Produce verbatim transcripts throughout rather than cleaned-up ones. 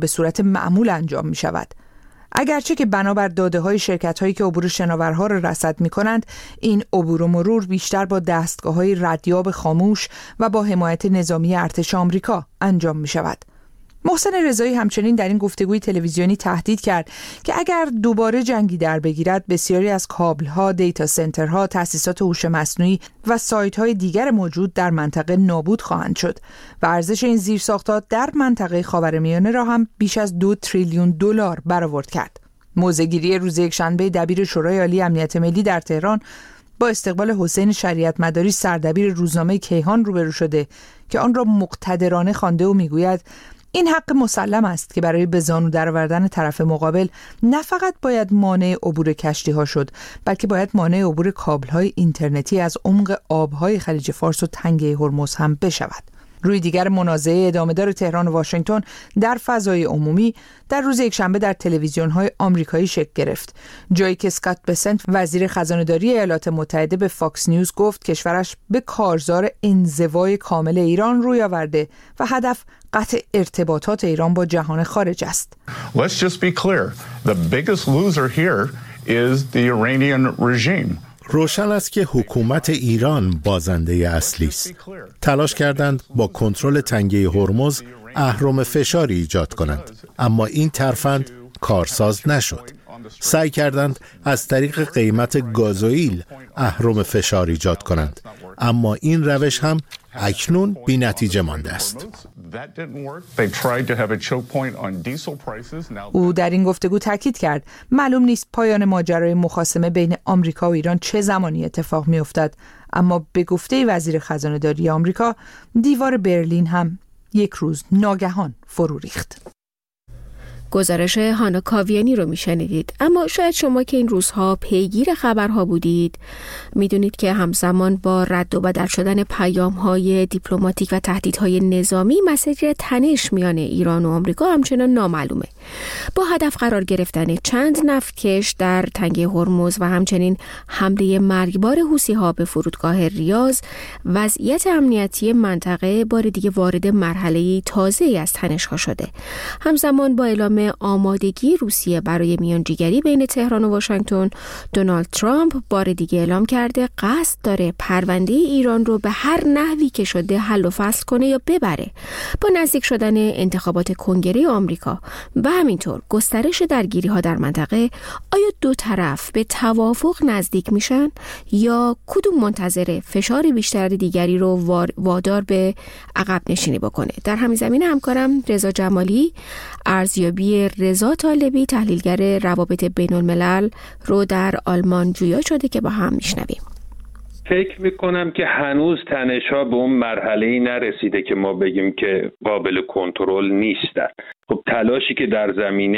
به صورت معمول انجام می شود. اگرچه که بنابر داده‌های شرکت‌هایی که عبور شناورها را رصد می‌کنند، این عبور و مرور بیشتر با دستگاه‌های ردیاب خاموش و با حمایت نظامی ارتش آمریکا انجام می‌شود. محسن رضایی همچنین در این گفتگوی تلویزیونی تهدید کرد که اگر دوباره جنگی در بگیرد، بسیاری از کابل‌ها، دیتا سنترها، تأسیسات هوش مصنوعی و سایت‌های دیگر موجود در منطقه نابود خواهند شد و ارزش این زیرساخت‌ها در منطقه خاورمیانه را هم بیش از دو تریلیون دلار برآورد کرد. موضع‌گیری روز یکشنبه دبیر شورای عالی امنیت ملی در تهران با استقبال حسین شریعت مداری، سردبیر روزنامه کیهان، روبرو شده که آن را مقتدرانه خوانده و میگوید این حق مسلم است که برای به زانو درآوردن طرف مقابل نه فقط باید مانع عبور کشتی‌ها شد، بلکه باید مانع عبور کابل‌های اینترنتی از عمق آب‌های خلیج فارس و تنگه هرمز هم بشود. روی دیگر منازعه ادامه‌دار تهران و واشنگتن در فضای عمومی در روز یکشنبه در تلویزیون‌های آمریکایی شکل گرفت، جایی که اسکات بسنت وزیر خزانه‌داری ایالات متحده به فاکس نیوز گفت کشورش به کارزار انزوای کامل ایران روی آورده و هدف قطع ارتباطات ایران با جهان خارج است. Let's just be clear. The biggest loser here is the Iranian regime. روشن است که حکومت ایران بازنده اصلی است. تلاش کردند با کنترل تنگه هرمز اهرم فشاری ایجاد کنند، اما این ترفند کارساز نشد. سعی کردند از طریق قیمت گازوئیل اهرم فشار ایجاد کنند، اما این روش هم اکنون بی نتیجه مانده است. او در این گفتگو تاکید کرد معلوم نیست پایان ماجرای مخاصمه بین آمریکا و ایران چه زمانی اتفاق می افتد، اما به گفته وزیر خزانه‌داری آمریکا دیوار برلین هم یک روز ناگهان فرو ریخت. گزارش هانا کاویانی رو میشنیدید. اما شاید شما که این روزها پیگیر خبرها بودید میدونید که همزمان با رد و بدل شدن پیام‌های دیپلماتیک و تهدیدهای نظامی، مسیر تنش میان ایران و آمریکا همچنان نامعلومه. با هدف قرار گرفتن چند نفتکش در تنگه هرمز و همچنین حمله مرگبار حوثی‌ها به فرودگاه ریاض، وضعیت امنیتی منطقه بار دیگه وارد مرحله تازه‌ای از تنش‌ها شده. همزمان با اعلام آمادگی روسیه برای میانجیگری بین تهران و واشنگتن، دونالد ترامپ بار دیگه اعلام کرده قصد داره پرونده ایران رو به هر نحوی که شده حل و فصل کنه یا ببره. با نزدیک شدن انتخابات کنگره آمریکا و همینطور گسترش درگیری‌ها در منطقه، آیا دو طرف به توافق نزدیک میشن یا کدوم منتظر فشار بیشتر دیگری رو وادار به عقب نشینی بکنه؟ در همین زمینه همکارم رضا جمالی ارزیابی رضا طالبی، تحلیلگر روابط بین الملل، رو در آلمان جویا شده که با هم میشنویم. فکر میکنم که هنوز تنش‌ها به اون مرحله‌ای نرسیده که ما بگیم که قابل کنترل نیستن. خب تلاشی که در زمینه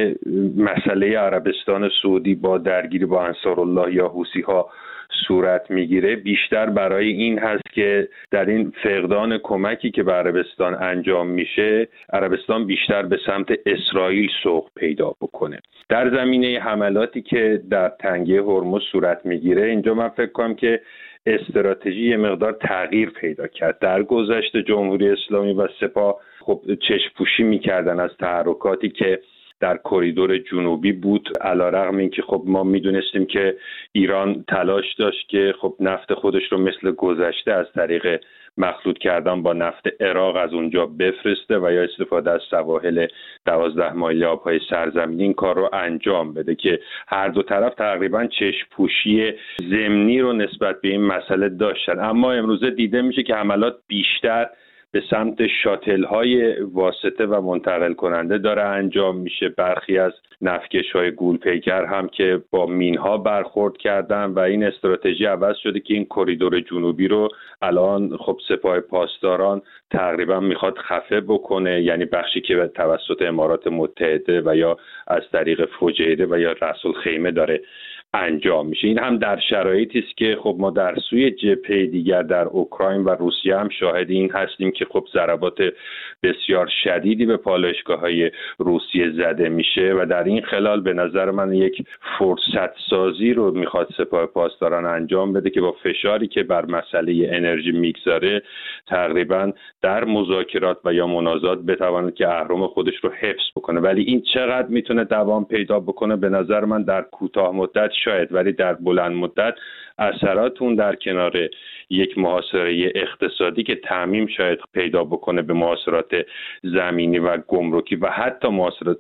مسئله عربستان سعودی با درگیری با انصارالله یا حوثی‌ها صورت میگیره بیشتر برای این هست که در این فقدان کمکی که به عربستان انجام میشه، عربستان بیشتر به سمت اسرائیل سوق پیدا بکنه. در زمینه حملاتی که در تنگه هرمز صورت میگیره، اینجا من فکر کنم که استراتژی یه مقدار تغییر پیدا کرد. در گذشته جمهوری اسلامی و سپاه خب چشم پوشی میکردن از تحرکاتی که در کریدور جنوبی بود، علیرغم اینکه خب ما میدونستیم که ایران تلاش داشت که خب نفت خودش رو مثل گذشته از طریق مخلوط کردن با نفت عراق از اونجا بفرسته و یا استفاده از سواحل دوازده مایلی آبهای سرزمینی این کار رو انجام بده، که هر دو طرف تقریبا چشم پوشی ضمنی رو نسبت به این مسئله داشتن. اما امروزه دیده میشه که حملات بیشتر به سمت شاتل های واسطه و منتقل کننده داره انجام میشه. برخی از نفتکش های گول پیکر هم که با مینها برخورد کردن و این استراتژی عوض شده که این کریدور جنوبی رو الان خب سپاه پاسداران تقریبا میخواد خفه بکنه، یعنی بخشی که توسط امارات متحده و یا از طریق فجیره و یا رأس الخیمه داره انجام میشه. این هم در شرایطی است که خب ما در سوی جبهه دیگر در اوکراین و روسیه هم شاهد این هستیم که خب ضربات بسیار شدیدی به پالایشگاه‌های روسیه زده میشه و در این خلال به نظر من یک فرصت سازی رو میخواد سپاه پاسداران انجام بده که با فشاری که بر مسئله انرژی میگذاره تقریبا در مذاکرات و یا منازعات بتواند که اهرم خودش رو حفظ بکنه. ولی این چقدر میتونه دوام پیدا بکنه به نظر من در کوتاه مدت شاید، ولی در بلند مدت اثرات اون در کنار یک محاصره اقتصادی که تعمیم شاید پیدا بکنه به محاصرات زمینی و گمرکی و حتی محاصرات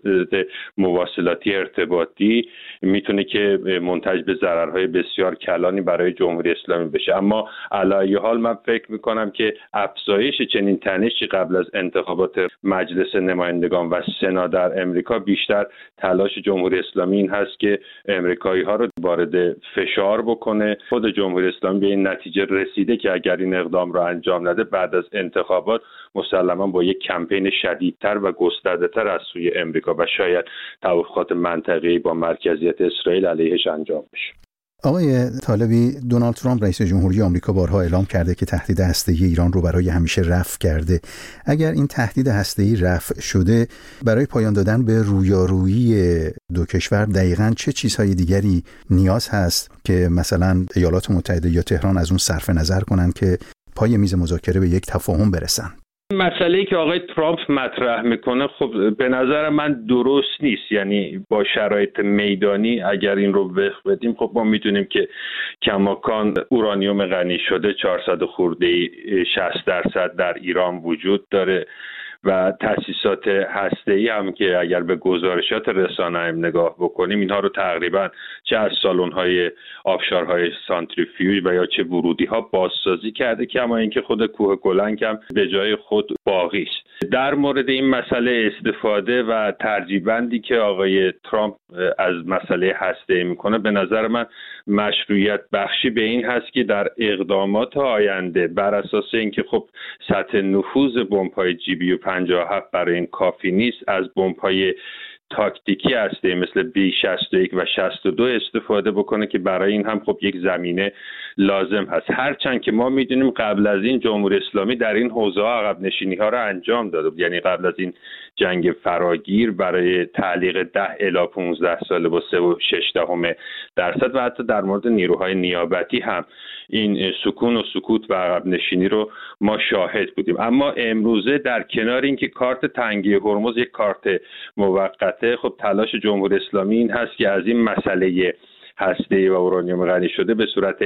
مواصلاتی ارتباطی میتونه که منتج به ضررهای بسیار کلانی برای جمهوری اسلامی بشه. اما علی حال من فکر میکنم که افزایش چنین تنشی قبل از انتخابات مجلس نمایندگان و سنا در امریکا بیشتر تلاش جمهوری اسلامی این هست که امریکایی ها رو وارد فشار بکنه. خود جمهوری اسلامی به این نتیجه رسیده که اگر این اقدام را انجام نده بعد از انتخابات مسلما با یک کمپین شدیدتر و گسترده‌تر از سوی امریکا و شاید توافقات منطقه‌ای با مرکزیت اسرائیل علیهش انجام بشه. آقای طالبی، دونالد ترامپ رئیس جمهوری آمریکا بارها اعلام کرده که تهدید هسته‌ای ایران رو برای همیشه رفع کرده. اگر این تهدید هسته‌ای رفع شده، برای پایان دادن به رویارویی دو کشور دقیقاً چه چیزهای دیگری نیاز هست که مثلا ایالات متحده یا تهران از اون صرف نظر کنن که پای میز مذاکره به یک تفاهم برسن؟ مسئله‌ای که آقای ترامپ مطرح میکنه خب به نظر من درست نیست. یعنی با شرایط میدانی اگر این رو وفق بدیم خب ما میدونیم که کماکان اورانیوم غنی شده چهارصد خورده شصت درصد در ایران وجود داره و تأسیسات هسته‌ای هم که اگر به گزارشات رسانه هم نگاه بکنیم اینها رو تقریبا چه از سالن‌های آبشارهای سانتریفیوژ و یا چه ورودی‌ها بازسازی کرده که اما اینکه خود کوه گلنگ هم به جای خود باقی است. در مورد این مسئله استفاده و ترجیح‌بندی که آقای ترامپ از مسئله هسته‌ای میکنه به نظر من مشروعیت بخشی به این هست که در اقدامات آینده بر اساس اینکه خب سطح نفوذ بمب‌های جی بی یو پنجاه و هفت برای این کافی نیست، از بمب‌های تاکتیکی هسته مثل بی شصت و یک و شصت و دو استفاده بکنه که برای این هم خب یک زمینه لازم هست. هرچند که ما میدونیم قبل از این جمهوری اسلامی در این حوزه ها عقب نشینی ها را انجام داده، یعنی قبل از این جنگ فراگیر برای تعلیق ده الی پانزده ساله با سه و شش دهم درصد و حتی در مورد نیروهای نیابتی هم این سکون و سکوت و عقب نشینی رو ما شاهد بودیم. اما امروزه در کنار اینکه کارت تنگی هرمز یک کارت موقته، خب تلاش جمهوری اسلامی این هست که از این مسئله هسته‌ای و اورانیوم غنی شده به صورت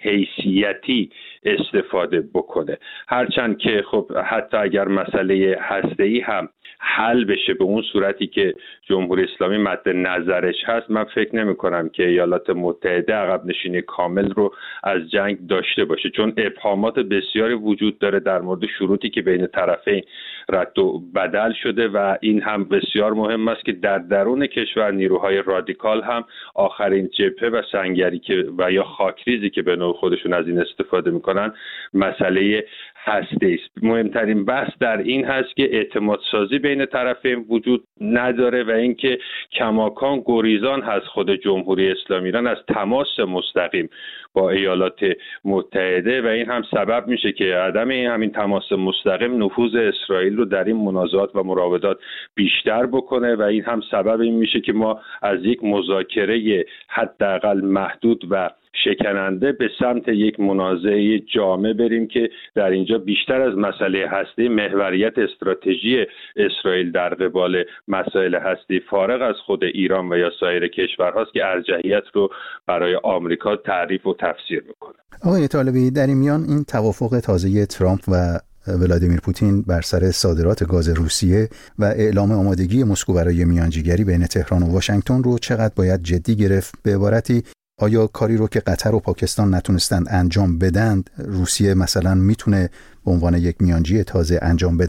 حیثیتی استفاده بکنه. هرچند که خب حتی اگر مسئله هسته‌ای هم حل بشه به اون صورتی که جمهوری اسلامی مد نظرش هست، من فکر نمی کنم که ایالات متحده عقب نشینی کامل رو از جنگ داشته باشه، چون ابهامات بسیاری وجود داره در مورد شروطی که بین طرفین رد و بدل شده و این هم بسیار مهم است که در درون کشور نیروهای رادیکال هم آخرین جبهه و سنگری که و یا خاکریزی که به نوع خودشون از این استفاده میکنن مسئله هسته است. مهمترین بحث در این هست که اعتماد سازی بین طرفین وجود نداره و اینکه کماکان گریزان هست خود جمهوری اسلامی ایران از تماس مستقیم با ایالات متحده و این هم سبب میشه که عدم همین تماس مستقیم نفوذ اسرائیل رو در این منازعات و مراودات بیشتر بکنه و این هم سبب این میشه که ما از یک مذاکره حداقل محدود و شکننده به سمت یک منازعه جامع بریم که در اینجا بیشتر از مسئله هستی محوریت استراتژی اسرائیل در قبال مسائل هستی فارغ از خود ایران و یا سایر کشورهاست که ارجحیت رو برای آمریکا تعریف و تفسیر میکنه. آقای طالبی، در این میان این توافق تازه ترامپ و ولادیمیر پوتین بر سر صادرات گاز روسیه و اعلام آمادگی مسکو برای میانجیگری بین تهران و واشنگتن رو چقدر باید جدی گرفت؟ به عبارتی آیا کاری رو که قطر و پاکستان نتونستند انجام بدند روسیه مثلا میتونه به عنوان یک میانجی تازه انجام بده؟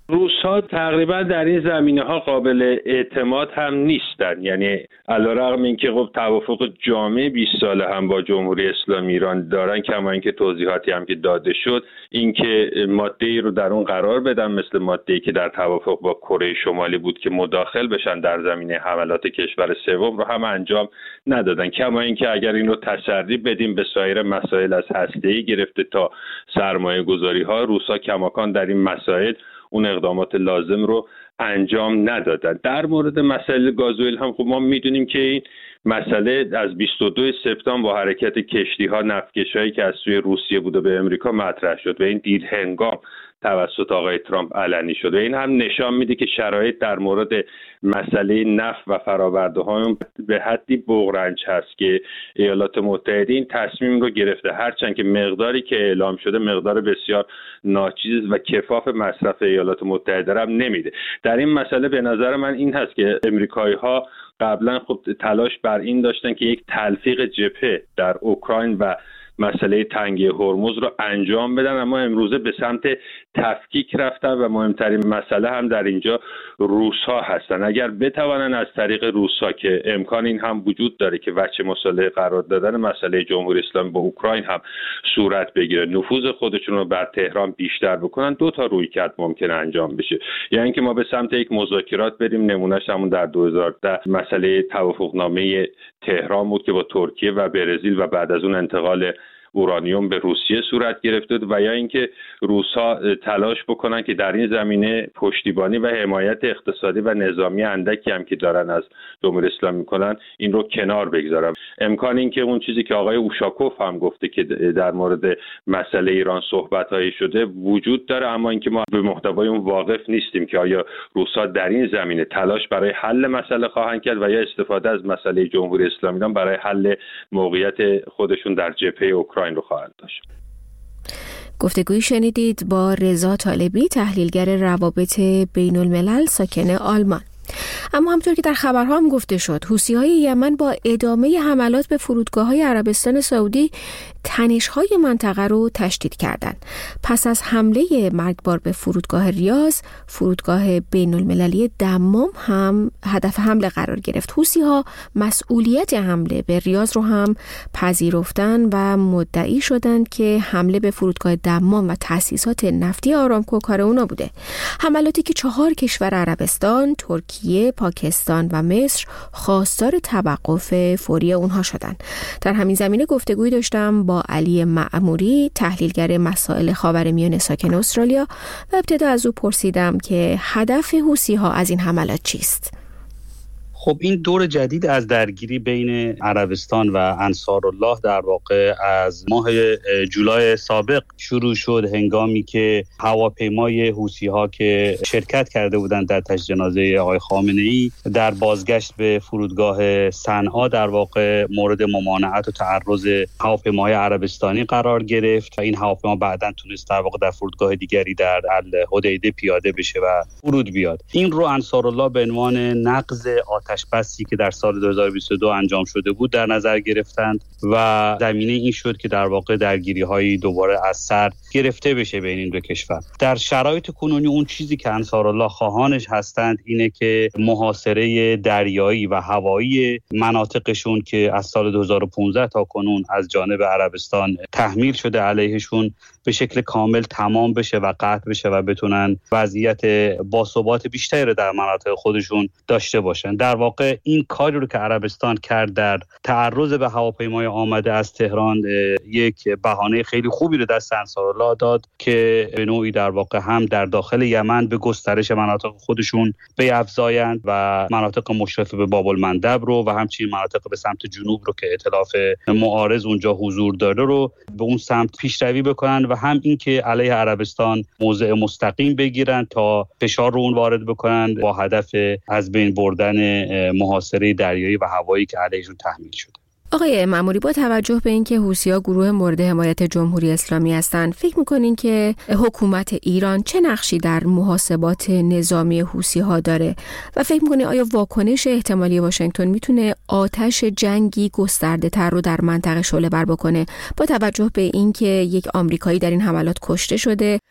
روس‌ها تقریبا در این زمینه‌ها قابل اعتماد هم نیستن. یعنی علیرغم اینکه خب توافق جامع بیست ساله هم با جمهوری اسلامی ایران دارن، کما اینکه توضیحاتی هم که داده شد اینکه ماده‌ای رو در اون قرار بدن مثل ماده‌ای که در توافق با کره شمالی بود که مداخل بشن در زمینه حملات کشور سوم رو هم انجام ندادن. کما اینکه اگر این رو تسری بدیم به سایر مسائل از هسته‌ای گرفته تا سرمایه‌گذاری‌ها، روس‌ها کماکان در این مسائل اون اقدامات لازم رو انجام ندادن. در مورد مسئله گازوئیل هم خب ما میدونیم که این مسئله از بیست و دوم سپتامبر با حرکت کشتی‌ها، نفتکش‌هایی که از سوی روسیه بوده به امریکا مطرح شد و این دیر هنگام توسط آقای ترامپ علنی شد و این هم نشان میده که شرایط در مورد مسئله نفت و فرآورده‌ها به حدی بغرنج هست که ایالات متحده این تصمیم رو گرفته، هرچند که مقداری که اعلام شده مقدار بسیار ناچیز و کفاف مصرف ایالات متحده را هم نمیده. در این مسئله به نظر من این هست که امریکایی‌ها قبلا خب تلاش بر این داشتن که یک تلفیق جبهه در اوکراین و مسئله تنگه هرمز رو انجام بدن، اما امروزه به سمت تفکیک رفتن و مهمترین مسئله هم در اینجا روس‌ها هستن. اگر بتوانن از طریق روس‌ها که امکان این هم وجود داره که وجه مصالحه قرار دادن مسئله جمهوری اسلامی با اوکراین هم صورت بگیره، نفوذ خودشون رو بر تهران بیشتر بکنن، دو تا رویکرد ممکنه انجام بشه. یعنی اینکه ما به سمت یک مذاکرات بریم، نمونهش همون در دو هزار و ده مسئله توافقنامه تهران بود که با ترکیه و برزیل و بعد از اون انتقال اورانیوم به روسیه صورت گرفته و یا اینکه روس‌ها تلاش بکنن که در این زمینه پشتیبانی و حمایت اقتصادی و نظامی اندکی هم که دارن از جمهوری اسلامی میکنن این رو کنار بگذارن. امکان این که اون چیزی که آقای اوشاکوف هم گفته که در مورد مسئله ایران صحبت‌هایی شده وجود داره، اما اینکه ما به محتوای اون واقف نیستیم که آیا روس‌ها در این زمینه تلاش برای حل مسئله خواهند کرد و یا استفاده از مسئله جمهوری اسلامی برای حل موقعیت خودشون در جبهه اوکراین رو خواهند داشت. گفتگویی شنیدید با رضا طالبی، تحلیلگر روابط بین الملل ساکن آلمان. اما همطور که در خبرها هم گفته شد، حوثی‌های یمن با ادامه حملات به فرودگاه‌های عربستان سعودی تنش‌های منطقه رو تشدید کردند. پس از حمله مرگبار به فرودگاه ریاض، فرودگاه بین‌المللی دمام هم هدف حمله قرار گرفت. حوثی‌ها مسئولیت حمله به ریاض رو هم پذیرفتن و مدعی شدند که حمله به فرودگاه دمام و تأسیسات نفتی آرامکو کار اونا بوده. حملاتی که چهار کشور عربستان، ترکیه، پاکستان و مصر خواستار توقف فوری اونها شدند. در همین زمینه گفتگوی داشتم با علی معموری، تحلیلگر مسائل خاورمیانه ساکن استرالیا، و ابتدا از او پرسیدم که هدف حوثی‌ها از این حملات چیست؟ خب این دور جدید از درگیری بین عربستان و انصارالله در واقع از ماه جولای سابق شروع شد، هنگامی که هواپیمای حوثی‌ها که شرکت کرده بودند در تشییع جنازه آقای خامنه‌ای در بازگشت به فرودگاه صنعا در واقع مورد ممانعت و تعرض هواپیمای عربستانی قرار گرفت و این هواپیما بعداً تونست در واقع در فرودگاه دیگری در الحدیده پیاده بشه و فرود بیاد. این رو انصارالله به عنوان نقض آتش بسی که در سال دو هزار و بیست و دو انجام شده بود در نظر گرفتند و زمینه این شد که در واقع درگیری‌هایی دوباره از سر گرفته بشه بین این دو کشور. در شرایط کنونی اون چیزی که انصارالله خواهانش هستند اینه که محاصره دریایی و هوایی مناطقشون که از سال دو هزار و پانزده تا کنون از جانب عربستان تحمیل شده علیهشون به شکل کامل تمام بشه و قطع بشه و بتونن وضعیت باثبات بیشتری رو در مناطق خودشون داشته باشن. در واقع این کاری رو که عربستان کرد در تعرض به هواپیمای آمده از تهران یک بهانه خیلی خوبی رو دست انصارالله داد که به نوعی در واقع هم در داخل یمن به گسترش مناطق خودشون بیفزایند و مناطق مشرف به باب المندب رو و همچنین مناطق به سمت جنوب رو که ائتلاف معارض اونجا حضور داره رو به اون سمت پیشروی بکنن و هم این که علیه عربستان موضع مستقیم بگیرن تا فشار رو اون وارد بکنن با هدف از بین بردن محاصره دریایی و هوایی که علیهشون تحمیل شده. آقای معموری، با توجه به اینکه حوثی‌ها گروه مورد حمایت جمهوری اسلامی هستند، فکر می‌کنین که حکومت ایران چه نقشی در محاسبات نظامی حوثی‌ها داره و فکر می‌کنین آیا واکنش احتمالی واشنگتن میتونه آتش جنگی گسترده‌تر رو در منطقه شعله‌ور بکنه با توجه به اینکه یک آمریکایی در این حملات کشته شده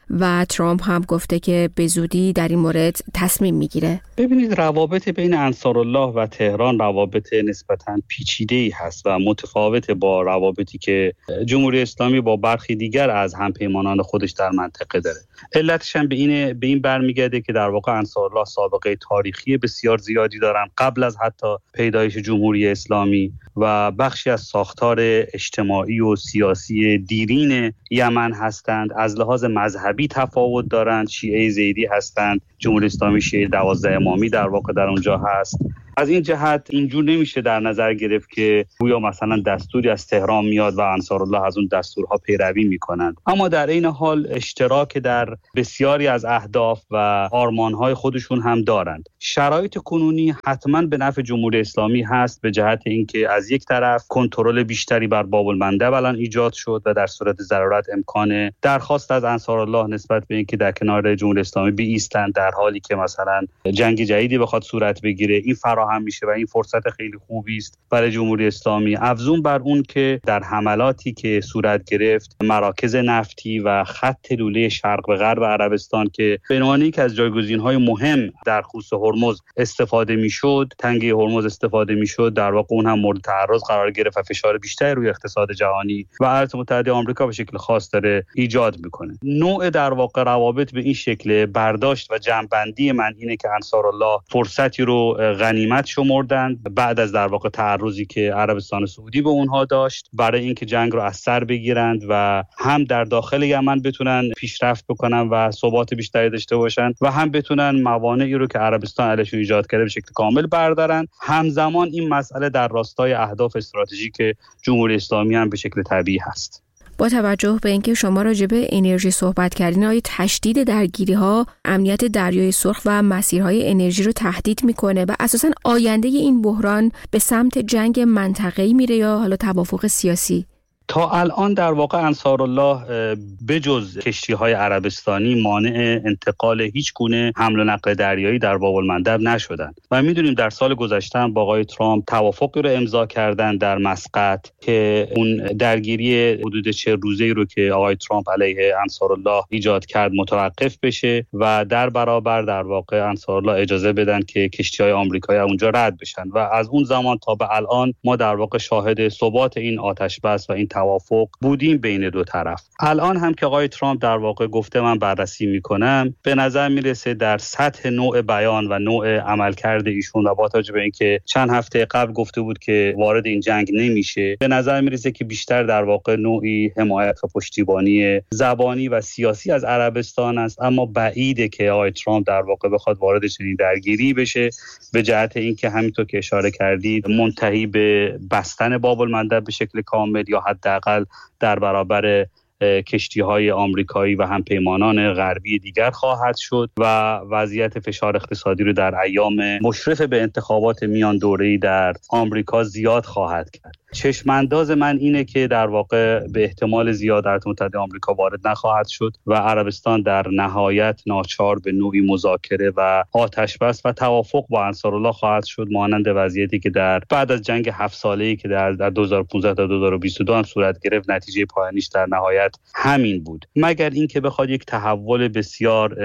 و ترامپ هم گفته که به زودی در این مورد تصمیم میگیره. ببینید، روابط بین انصارالله و تهران روابط نسبتاً پیچیده‌ای هست و متفاوت با روابطی که جمهوری اسلامی با برخی دیگر از همپیمانان خودش در منطقه داره. علتش هم به این به این برمیگرده که در واقع انصارالله سابقه تاریخی بسیار زیادی دارن قبل از حتی پیدایش جمهوری اسلامی و بخشی از ساختار اجتماعی و سیاسی دیرین یمن هستند. از لحاظ مذهبی تفاوت دارند، شیعه زیدی هستند، جمهوری اسلامی شیعه دوازده امامی در واقع در اونجا هست. از این جهت اینجور نمیشه در نظر گرفت که گویا مثلا دستوری از تهران میاد و انصارالله از اون دستورها پیروی میکنند، اما در این حال اشتراک در بسیاری از اهداف و آرمانهای خودشون هم دارند. شرایط کنونی حتما به نفع جمهوری اسلامی هست، به جهت اینکه از یک طرف کنترل بیشتری بر باب المندب الان ایجاد شد و در صورت ضرورت امکان درخواست از انصارالله نسبت به اینکه در کنار جمهوری اسلامی بایستند در حالی که مثلا جنگ جدیدی بخواد صورت بگیره این فراهم میشه و این فرصت خیلی خوبی است برای جمهوری اسلامی. افزون بر اون که در حملاتی که صورت گرفت مراکز نفتی و خط لوله شرق به غرب عربستان که به عنوان یک از جایگزین‌های مهم در خصوص هرمز استفاده میشد، تنگه هرمز استفاده میشد، در واقع اون هم مورد تعرض قرار گرفت و فشار بیشتری روی اقتصاد جهانی و ایالات متحده آمریکا به شکل خاص داره ایجاد میکنه. نوع در واقع روابط به این شکل برداشت و جمع‌بندی من اینه که انصارالله فرصتی رو غنیمت شمردند بعد از در واقع تعرضی که عربستان سعودی به اونها داشت برای اینکه جنگ رو از سر بگیرند و هم در داخل یمن بتونن پیشرفت بکنن و ثبات بیشتری داشته باشن و هم بتونن موانعی رو که عربستان علیشون ایجاد کرده به شکل کامل بردارن. همزمان این مسئله در راستای اهداف استراتژیک جمهوری اسلامی هم به شکل طبیعی هست. با توجه به اینکه شما راجع به انرژی صحبت کردین، آیا تشدید درگیری‌ها امنیت دریای سرخ و مسیرهای انرژی رو تهدید میکنه و اساساً آینده این بحران به سمت جنگ منطقه‌ای میره یا حالا توافق سیاسی؟ تا الان در واقع انصارالله بجز کشتی‌های عربستانی مانع انتقال هیچ گونه حمل و نقل دریایی در باب المندب نشدند و می‌دونیم در سال گذشته با آقای ترامپ توافقی رو امضا کردن در مسقط که اون درگیری حدود چهل روزه‌ای رو که آقای ترامپ علیه انصارالله ایجاد کرد متوقف بشه و در برابر در واقع انصارالله اجازه بدن که کشتی‌های آمریکایی اونجا رد بشن و از اون زمان تا به الان ما در واقع شاهد ثبات این آتش‌بس و این توافق بودیم بین دو طرف. الان هم که آقای ترامپ در واقع گفته من بررسی میکنم، به نظر میرسه در سطح نوع بیان و نوع عملکرد ایشون و با توجه به اینکه چند هفته قبل گفته بود که وارد این جنگ نمیشه، به نظر میرسه که بیشتر در واقع نوعی حمایت و پشتیبانی زبانی و سیاسی از عربستان است، اما بعیده که آقای ترامپ در واقع بخواد وارد چنین درگیری بشه، به جهت اینکه همینطور که اشاره کردید منتهی به بستن باب المندب به شکل کامل یا حداقل در برابر کشتی‌های آمریکایی و همپیمانان غربی دیگر خواهد شد و وضعیت فشار اقتصادی رو در ایام مشرف به انتخابات میان دوره‌ای در آمریکا زیاد خواهد کرد. چشمانداز من اینه که در واقع به احتمال زیاد ایالات متحده آمریکا وارد نخواهد شد و عربستان در نهایت ناچار به نوعی مذاکره و آتش‌بس و توافق با انصارالله خواهد شد، مانند وضعیتی که در بعد از جنگ هفت ساله‌ای که در دو هزار و پانزده تا دو هزار و بیست و دو هم صورت گرفت نتیجه پایانیش در نهایت همین بود، مگر اینکه بخواد یک تحول بسیار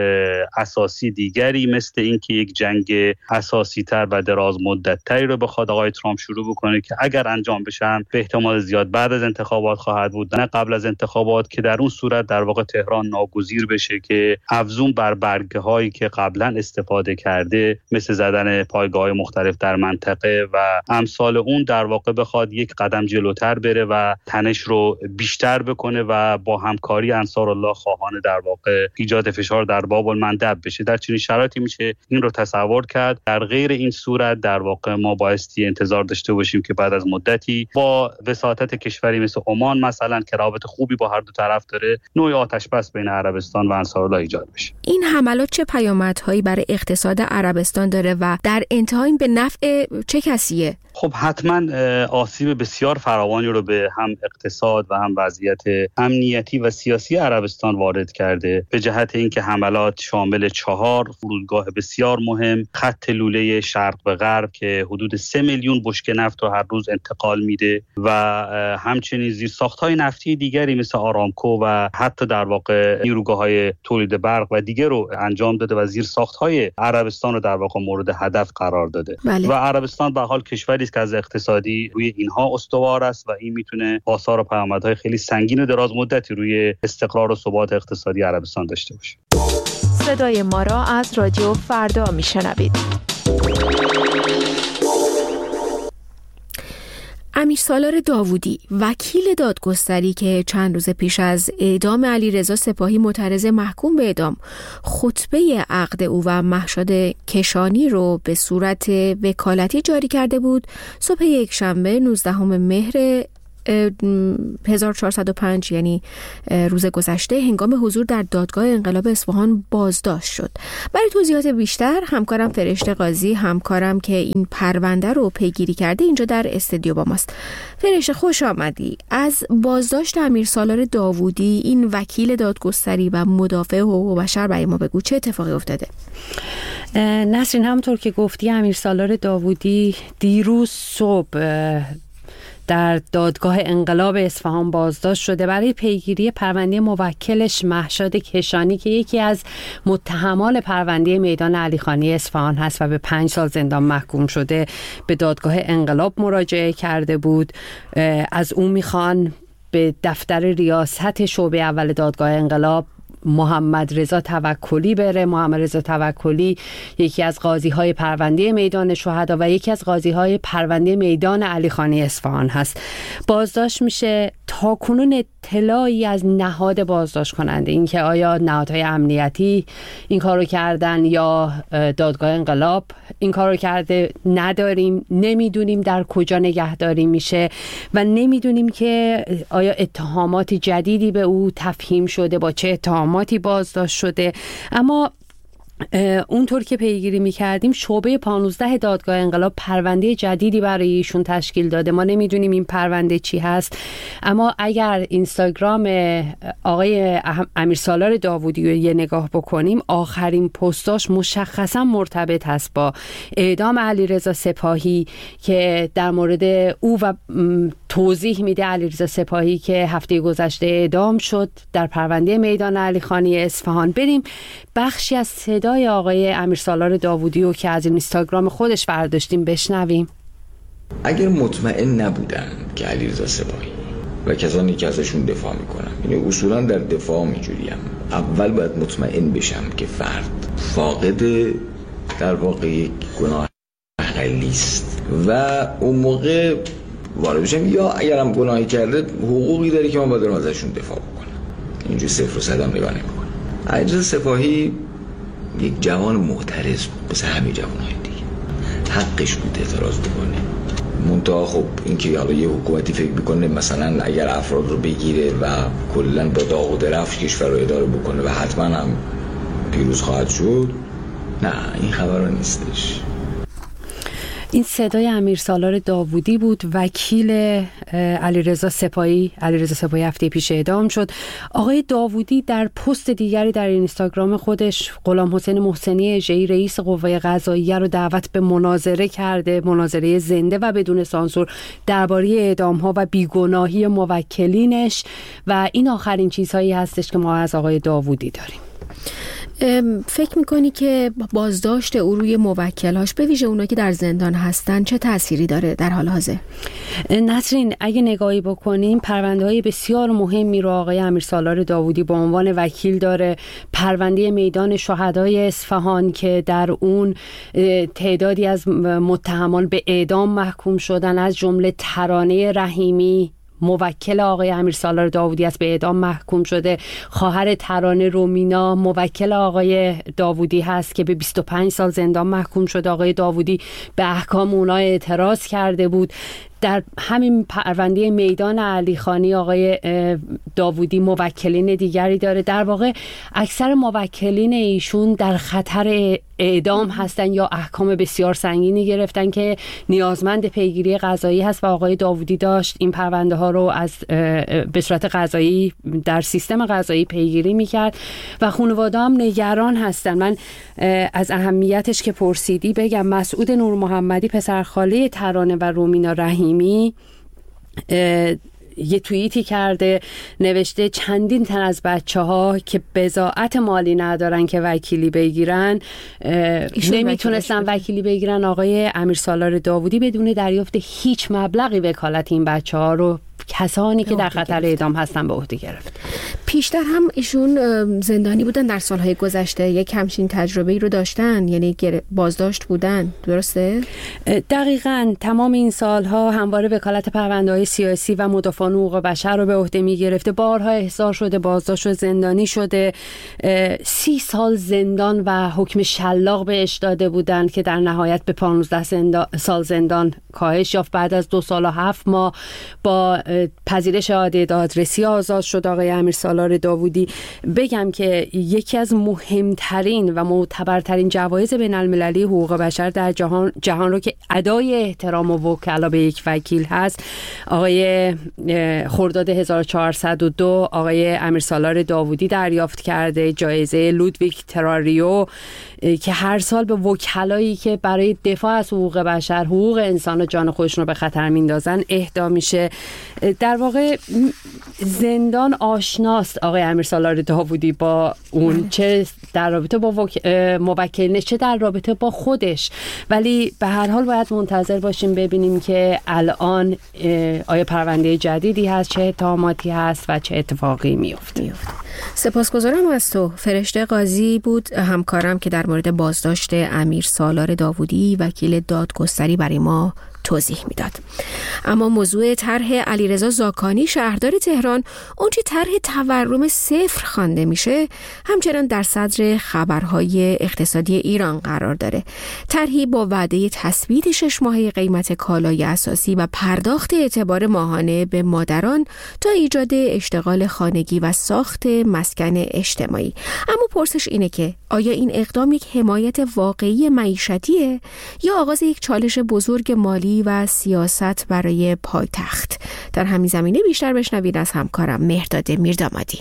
اساسی دیگری مثل اینکه یک جنگ اساسی تر و دراز مدت تری رو بخواد آقای ترامپ شروع بکنه که اگر انجام بشه به احتمال زیاد بعد از انتخابات خواهد بود، نه قبل از انتخابات، که در اون صورت در واقع تهران ناگزیر بشه که افزون بر برگه هایی که قبلا استفاده کرده مثل زدن پایگاه‌های مختلف در منطقه و امثال اون در واقع بخواد یک قدم جلوتر بره و تنش رو بیشتر بکنه و با همکاری انصارالله خواهان در واقع ایجاد فشار در باب المندب بشه. در چنین شرایطی میشه این رو تصور کرد. در غیر این صورت در واقع ما بایستی انتظار داشته باشیم که بعد از مدتی با وساطت کشوری مثل عمان مثلا که رابطه خوبی با هر دو طرف داره، نوع آتش‌بس بین عربستان و انصارالله ایجاد بشه. این حملات چه پیامدهایی برای اقتصاد عربستان داره و در انتها این به نفع چه کسیه؟ خب حتما آسیب بسیار فراوانی رو به هم اقتصاد و هم وضعیت امنی امنیتی و سیاسی عربستان وارد کرده، به جهت اینکه حملات شامل چهار فرودگاه بسیار مهم، خط لوله شرق به غرب که حدود سه میلیون بشکه نفت رو هر روز انتقال میده و همچنین زیرساخت‌های نفتی دیگری مثل آرامکو و حتی در واقع نیروگاه‌های تولید برق و دیگر رو انجام داده و زیرساخت‌های عربستان رو در واقع مورد هدف قرار داده. بله. و عربستان به حال کشوری است که از اقتصادی روی اینها استوار است و این میتونه آثار و پیامدهای خیلی سنگین و دراز مدتی روی استقرار و ثبات اقتصادی عربستان داشته باشه. صدای ما را از رادیو فردا میشنوید. امیرسالار داوودی، وکیل دادگستری که چند روز پیش از اعدام علیرضا سپاهی معترض محکوم به اعدام خطبه عقد او و مهشاد کشانی رو به صورت وکالتی جاری کرده بود، صبح یک شنبه نوزدهم مهر هزار و چهارصد و پنج یعنی روز گذشته هنگام حضور در دادگاه انقلاب اصفهان بازداشت شد. برای توضیحات بیشتر همکارم فرشته قاضی، همکارم که این پرونده رو پیگیری کرده، اینجا در استودیو با ماست. فرشته خوش آمدی. از بازداشت امیرسالار داوودی، این وکیل دادگستری و مدافع حقوق بشر، برای ما بگو چه اتفاقی افتاده؟ نسرین، همونطور که گفتی امیرسالار داوودی دیروز صبح در دادگاه انقلاب اصفهان بازداشت شده برای پیگیری پرونده موکلش مهشاد کشانی که یکی از متهمان پرونده میدان علیخانی اصفهان هست و به پنج سال زندان محکوم شده. به دادگاه انقلاب مراجعه کرده بود. از اون میخوان به دفتر ریاست شعبه اول دادگاه انقلاب محمد رضا توکلی بره. محمد رضا توکلی یکی از قاضی‌های پرونده میدان شهدا و یکی از قاضی‌های پرونده میدان علیخانی اصفهان هست. بازداشت میشه. تا کنون اطلاعی از نهاد بازداشت کننده، اینکه آیا نهادهای امنیتی این کارو کردن یا دادگاه انقلاب این کارو کرده، نداریم. نمیدونیم در کجا نگهداری میشه و نمیدونیم که آیا اتهامات جدیدی به او تفهیم شده، با چه اتهاماتی بازداشت شده. اما اونطور که پیگیری میکردیم شعبه پانزده دادگاه انقلاب پرونده جدیدی برای ایشون تشکیل داده. ما نمیدونیم این پرونده چی هست، اما اگر اینستاگرام آقای امیرسالار داوودی رو یه نگاه بکنیم، آخرین پستاش مشخصا مرتبط هست با اعدام علیرضا سپاهی که در مورد او و توضیح میده علیرضا سپاهی که هفته گذشته اعدام شد در پرونده میدان علیخانی اصفهان. بریم بخشی از صدای آقای امیرسالار داوودی رو که از اینستاگرام خودش برداشتیم بشنویم. اگر مطمئن نبودم که علیرضا سپاهی و کسانی که ازشون دفاع میکنم، یعنی اصولا در دفاع میجوریم، اول باید مطمئن بشم که فرد فاقد در واقع یک گناه غلیظ و اون موقع وارد بشم، یا اگرم گناهی کرده حقوقی داره که من باید ازشون دفاع بکنم. اینجوری صفر و صد هم نگاه نمی‌کنم. علیرضا سپاهی یک جوان معترض بود، مثل همه جوان‌های دیگه، حقش بود اعتراض بکنه. منتها خب اینکه حالا یه حکومتی فکر میکنه مثلا اگر افراد رو بگیره و کلا با داغ و درفش کشور رو اداره بکنه و حتما هم پیروز خواهد شد، نه، این خبرها نیستش. این صدای امیرسالار داوودی بود، وکیل علیرضا سپاهی. علیرضا سپاهی هفته پیش اعدام شد. آقای داوودی در پست دیگری در اینستاگرام خودش غلام حسین محسنی اژه‌ای رئیس قوه قضاییه رو دعوت به مناظره کرده، مناظره زنده و بدون سانسور درباره اعدام‌ها و بیگناهی موکلینش، و این آخرین چیزهایی هستش که ما از آقای داوودی داریم. فکر میکنی که بازداشت او روی موکلاش، به ویژه اونا که در زندان هستن، چه تأثیری داره در حال حاضر؟ نسرین، اگه نگاهی بکنیم پرونده‌های بسیار مهمی رو آقای امیرسالار داوودی به عنوان وکیل داره. پرونده میدان شهدای اصفهان که در اون تعدادی از متهمان به اعدام محکوم شدن، از جمله ترانه رحیمی موکل آقای امیرسالار داوودی است، به اعدام محکوم شده. خواهر ترانه رومینا موکل آقای داوودی هست که به بیست و پنج سال زندان محکوم شده. آقای داوودی به احکام اونها اعتراض کرده بود. در همین پرونده میدان علیخانی آقای داوودی موکلین دیگری داره. در واقع اکثر موکلین ایشون در خطر اعدام هستن یا احکام بسیار سنگینی گرفتن که نیازمند پیگیری قضایی هست و آقای داوودی داشت این پرونده ها رو از به صورت قضایی در سیستم قضایی پیگیری میکرد و خانواده هم نگران هستن. من از اهمیتش که پرسیدی بگم مسعود نور محمدی پسرخاله ترانه و رومینا رحیمی یه توییتی کرده، نوشته چندین تن از بچه ها که بضاعت مالی ندارن که وکیلی بگیرن نمیتونستن وکیلی بگیرن. آقای امیرسالار داوودی بدون دریافت هیچ مبلغی وکالت این بچه ها رو کسانی که در خطر اعدام هستن به عهده گرفت. پیشتر هم ایشون زندانی بودن در سالهای گذشته، یک همچین تجربه‌ای رو داشتن، یعنی بازداشت بودن، درسته؟ دقیقاً. تمام این سالها همواره وکالت پرونده‌های سیاسی و مدافعان حقوق بشر رو به عهده می‌گرفته. بارها احضار شده، بازداشت شده، زندانی شده. سی سال زندان و حکم شلاق بهش داده بودن که در نهایت به پانزده زندان سال زندان کاهش یافت. بعد از دو سال و هفت ماه با پذیرش عاده دادرسی آزاد شد آقای امیرسالار داوودی. بگم که یکی از مهمترین و معتبرترین جوایز بین المللی حقوق بشر در جهان جهان رو که ادای احترام و وکلا به یک وکیل هست، آقای خرداد هزار و چهارصد و دو آقای امیرسالار داوودی دریافت کرده جایزه لودویگ تراریو که هر سال به وکلایی که برای دفاع از حقوق بشر، حقوق انسان و جان خودشون رو به خطر میندازن اهدا میشه. در واقع زندان آشناست آقای امیرسالار داوودی با اون، چه در رابطه با وک... موکلینش چه در رابطه با خودش، ولی به هر حال باید منتظر باشیم ببینیم که الان آیا پرونده جدیدی هست، چه اتهاماتی هست و چه اتفاقی میفته. سپاسگزارم از تو. فرشته قاضی بود همکارم که در مورد بازداشت امیرسالار داوودی وکیل دادگستری برای ما توضیح میداد. اما موضوع طرح علیرضا زاکانی شهردار تهران، اون چه طرح تورم صفر خوانده میشه، همچنان در صدر خبرهای اقتصادی ایران قرار داره. طرحی با وعده تثبیت شش ماهه قیمت کالای اساسی و پرداخت اعتبار ماهانه به مادران تا ایجاد اشتغال خانگی و ساخت مسکن اجتماعی. اما پرسش اینه که آیا این اقدام یک حمایت واقعی معیشتیه یا آغاز یک چالش بزرگ مالی و سیاست برای پایتخت؟ در همین زمینه بیشتر بشنوید از همکارم مهرداد میردامادی.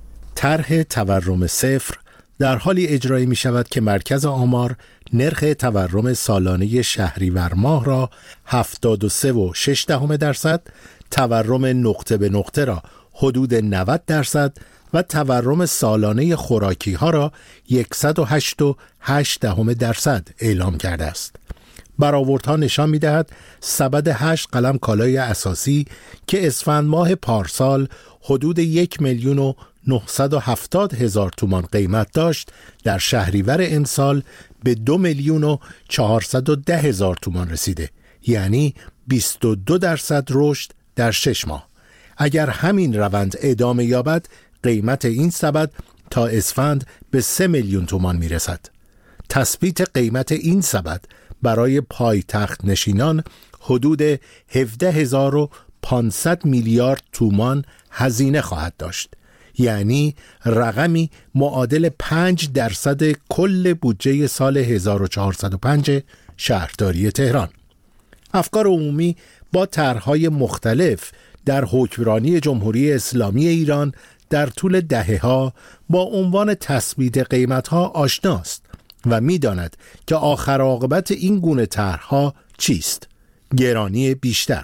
طرح تورم صفر در حالی اجرایی می شود که مرکز آمار نرخ تورم سالانه شهریور ماه را هفتاد و سه و شش دهم درصد، تورم نقطه به نقطه را حدود نود درصد و تورم سالانه خوراکی ها را صد و هشت و هشت دهم درصد اعلام کرده است. برآوردها نشان می‌دهد سبد هشت قلم کالای اساسی که اسفند ماه پارسال حدود یک میلیون و نهصد و هفتاد هزار تومان قیمت داشت، در شهریور امسال به دو میلیون و چهارصد و ده هزار تومان رسیده، یعنی بیست و دو درصد رشد در شش ماه. اگر همین روند ادامه یابد، قیمت این سبد تا اسفند به سه میلیون تومان میرسد. تثبیت قیمت این سبد برای پایتخت نشینان حدود هفده هزار و پانصد میلیارد تومان هزینه خواهد داشت، یعنی رقمی معادل پنج درصد کل بودجه سال هزار و چهارصد و پنج شهرداری تهران. افکار عمومی با طرح‌های مختلف در حکمرانی جمهوری اسلامی ایران در طول دهه‌ها با عنوان تثبیت قیمت‌ها آشناست و می‌داند که آخر عاقبت این گونه طرح‌ها چیست؟ گرانی بیشتر.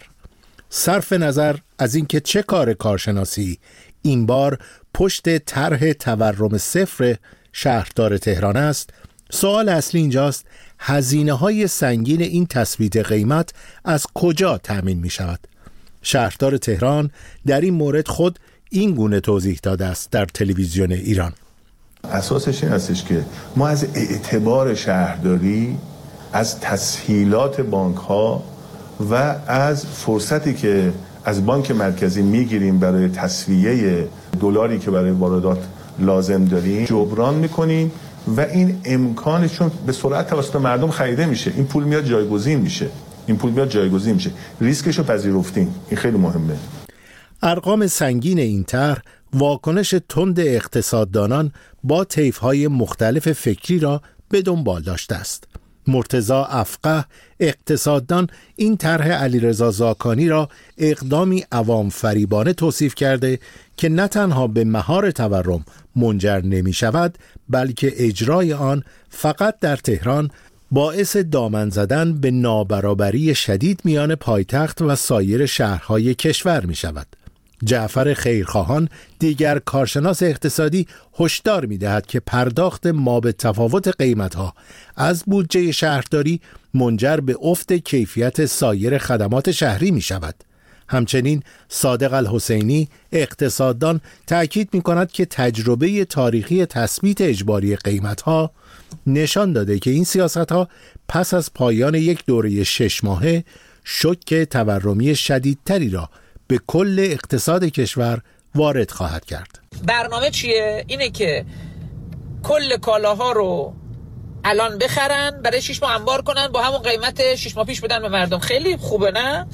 صرف نظر از اینکه چه کار کارشناسی این بار پشت طرح تورم صفر شهردار تهران است، سوال اصلی اینجاست هزینه‌های سنگین این تثبیت قیمت از کجا تأمین می‌شود؟ شهردار تهران در این مورد خود این گونه توضیح داده است در تلویزیون ایران. اساسش این هستش که ما از اعتبار شهرداری، از تسهیلات بانک‌ها و از فرصتی که از بانک مرکزی میگیریم برای تسویه دلاری که برای واردات لازم داریم جبران میکنیم و این امکانش چون به سرعت توسط مردم خریده میشه، این پول میاد جایگزین میشه. این پول بیاد جایگزین میشه. ریسکش رو پذیرفتیم، این خیلی مهمه. ارقام سنگین این طرح واکنش تند اقتصاددانان با طیف‌های مختلف فکری را به دنبال داشته است. مرتضی افقه اقتصاددان این طرح علیرضا زاکانی را اقدامی عوام فریبانه توصیف کرده که نه تنها به مهار تورم منجر نمی شود، بلکه اجرای آن فقط در تهران باعث دامن زدن به نابرابری شدید میان پایتخت و سایر شهرهای کشور می شود. جعفر خیرخواهان دیگر کارشناس اقتصادی هشدار می‌دهد که پرداخت مابتفاوت قیمت‌ها از بودجه شهرداری منجر به افت کیفیت سایر خدمات شهری می‌شود. همچنین صادق الحسینی اقتصاددان تأکید می‌کند که تجربه تاریخی تثبیت اجباری قیمت‌ها نشان داده که این سیاست‌ها پس از پایان یک دوره شش ماهه شوک تورمی شدیدتری را به کل اقتصاد کشور وارد خواهد کرد. برنامه چیه؟ اینه که کل کالاها رو الان بخرن، برای شش ماه انبار کنن، با همون قیمت شش ماه پیش بدن به مردم. خیلی خوبه نه؟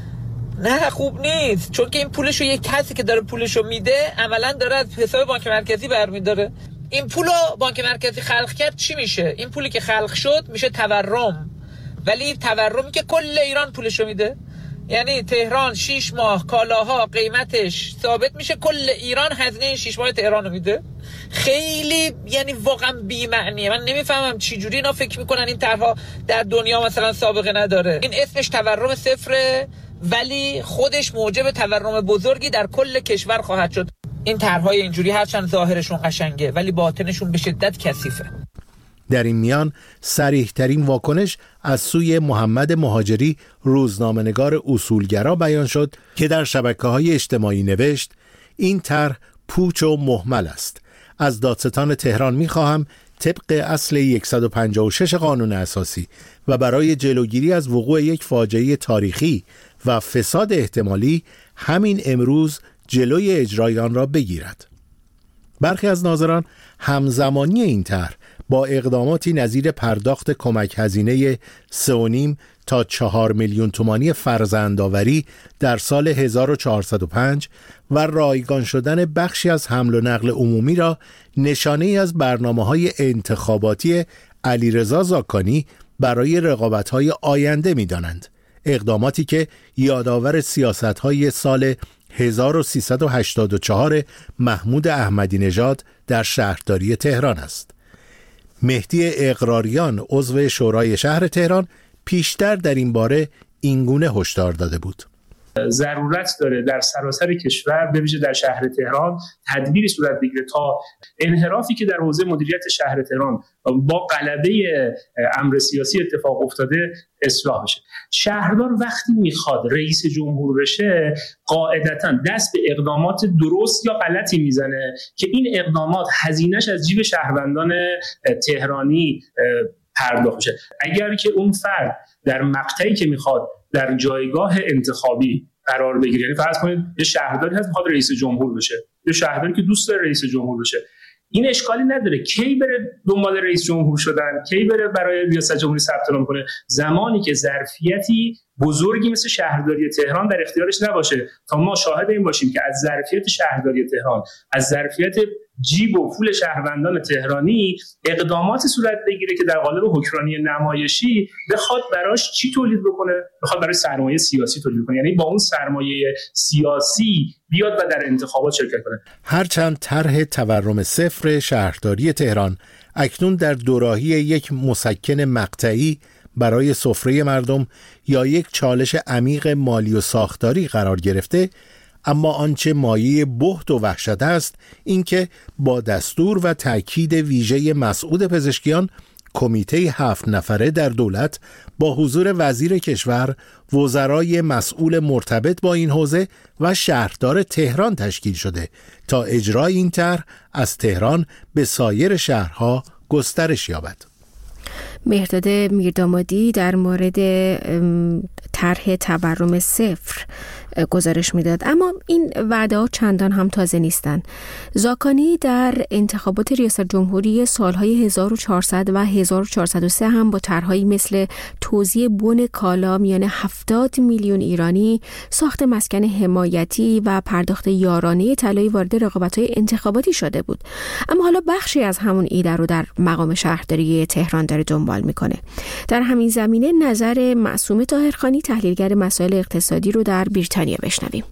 نه خوب نیست، چون که این پولشو یک کسی که داره پولشو میده عملا داره از حساب بانک مرکزی برمیداره. این پولو بانک مرکزی خلق کرد چی میشه؟ این پولی که خلق شد میشه تورم، ولی تورمی که کل ایران پولشو میده. یعنی تهران شش ماه کالاها قیمتش ثابت میشه، کل ایران هزینه شش ماه تهران رو میده. خیلی یعنی واقعا بی‌معنیه. من نمیفهمم چی جوری اینا فکر میکنن این طرحها در دنیا مثلا سابقه نداره. این اسمش تورم صفره، ولی خودش موجب تورم بزرگی در کل کشور خواهد شد. این طرحهای اینجوری هرچند ظاهرشون قشنگه ولی باطنشون به شدت کثیفه. در این میان صریح‌ترین واکنش از سوی محمد مهاجری روزنامه‌نگار اصولگرا بیان شد که در شبکه‌های اجتماعی نوشت این طرح پوچ و مهمل است. از دادستان تهران می‌خواهم طبق اصل صد و پنجاه و شش قانون اساسی و برای جلوگیری از وقوع یک فاجعه تاریخی و فساد احتمالی همین امروز جلوی اجرای آن را بگیرد. برخی از ناظران همزمانی این طرح با اقداماتی نظیر پرداخت کمک هزینه سه و نیم تا چهار میلیون تومانی فرزندآوری در سال هزار و چهارصد و پنج و رایگان شدن بخشی از حمل و نقل عمومی را نشانه ای از برنامه‌های انتخاباتی علیرضا زاکانی برای رقابت‌های آینده می‌دانند. اقداماتی که یادآور سیاست‌های سال هزار و سیصد و هشتاد و چهار محمود احمدی نژاد در شهرداری تهران است. مهدی اقراریان عضو شورای شهر تهران پیشتر در این باره اینگونه هشدار داده بود: ضرورت داره در سراسر کشور به ویژه در شهر تهران تدبیری صورت بگیره تا انحرافی که در حوزه مدیریت شهر تهران با غلبه امر سیاسی اتفاق افتاده اصلاح بشه. شهردار وقتی میخواد رئیس جمهور بشه قاعدتاً دست به اقدامات درست یا غلطی میزنه که این اقدامات هزینه‌اش از جیب شهروندان تهرانی پرداخت بشه. اگر که اون فرد در مقطعی که میخواد در جایگاه انتخابی قرار بگیره، یعنی فرض کنید یه شهرداری هست میخواد رئیس جمهور بشه، یه شهرداری که دوست داره رئیس جمهور بشه، این اشکالی نداره کی بره دنبال رئیس جمهور شدن، کی بره برای ریاست جمهوری ثبت نام کنه، زمانی که ظرفیتی بزرگی مثل شهرداری تهران در اختیارش نباشه. تا ما شاهد این باشیم که از ظرفیت شهرداری تهران، از ظرفیت جیب و پول شهروندان تهرانی اقداماتی صورت بگیره که در قالب حکمرانی نمایشی بخواد براش چی تولید بکنه، بخواد برای سرمایه سیاسی تولید کنه، یعنی با اون سرمایه سیاسی بیاد و در انتخابات شرکت کنه. هرچند طرح تورم صفر شهرداری تهران اکنون در دوراهی یک مسکن مقطعی برای سفره مردم یا یک چالش عمیق مالی و ساختاری قرار گرفته، اما آنچه مایه بهت و وحشت است اینکه با دستور و تأکید ویژه مسعود پزشکیان کمیته هفت نفره در دولت با حضور وزیر کشور، وزرای مسئول مرتبط با این حوزه و شهردار تهران تشکیل شده تا اجرای این طرح از تهران به سایر شهرها گسترش یابد. مهرداد میردامادی در مورد طرح تورم صفر گزارش میداد. اما این وعده ها چندان هم تازه نیستن. زاکانی در انتخابات ریاست جمهوری سالهای هزار و چهارصد و هزار و چهارصد و سه هم با طرحهایی مثل توزیع بن کالا میان هفتاد میلیون ایرانی، ساخت مسکن حمایتی و پرداخت یارانه طلایی وارد رقابت‌های انتخاباتی شده بود. اما حالا بخشی از همون ایده رو در مقام شهرداری تهران داره دنبال میکنه. در همین زمینه نظر معصومه طاهرخانی تحلیلگر مسائل اقتصادی رو در بریتانیا بشنویم.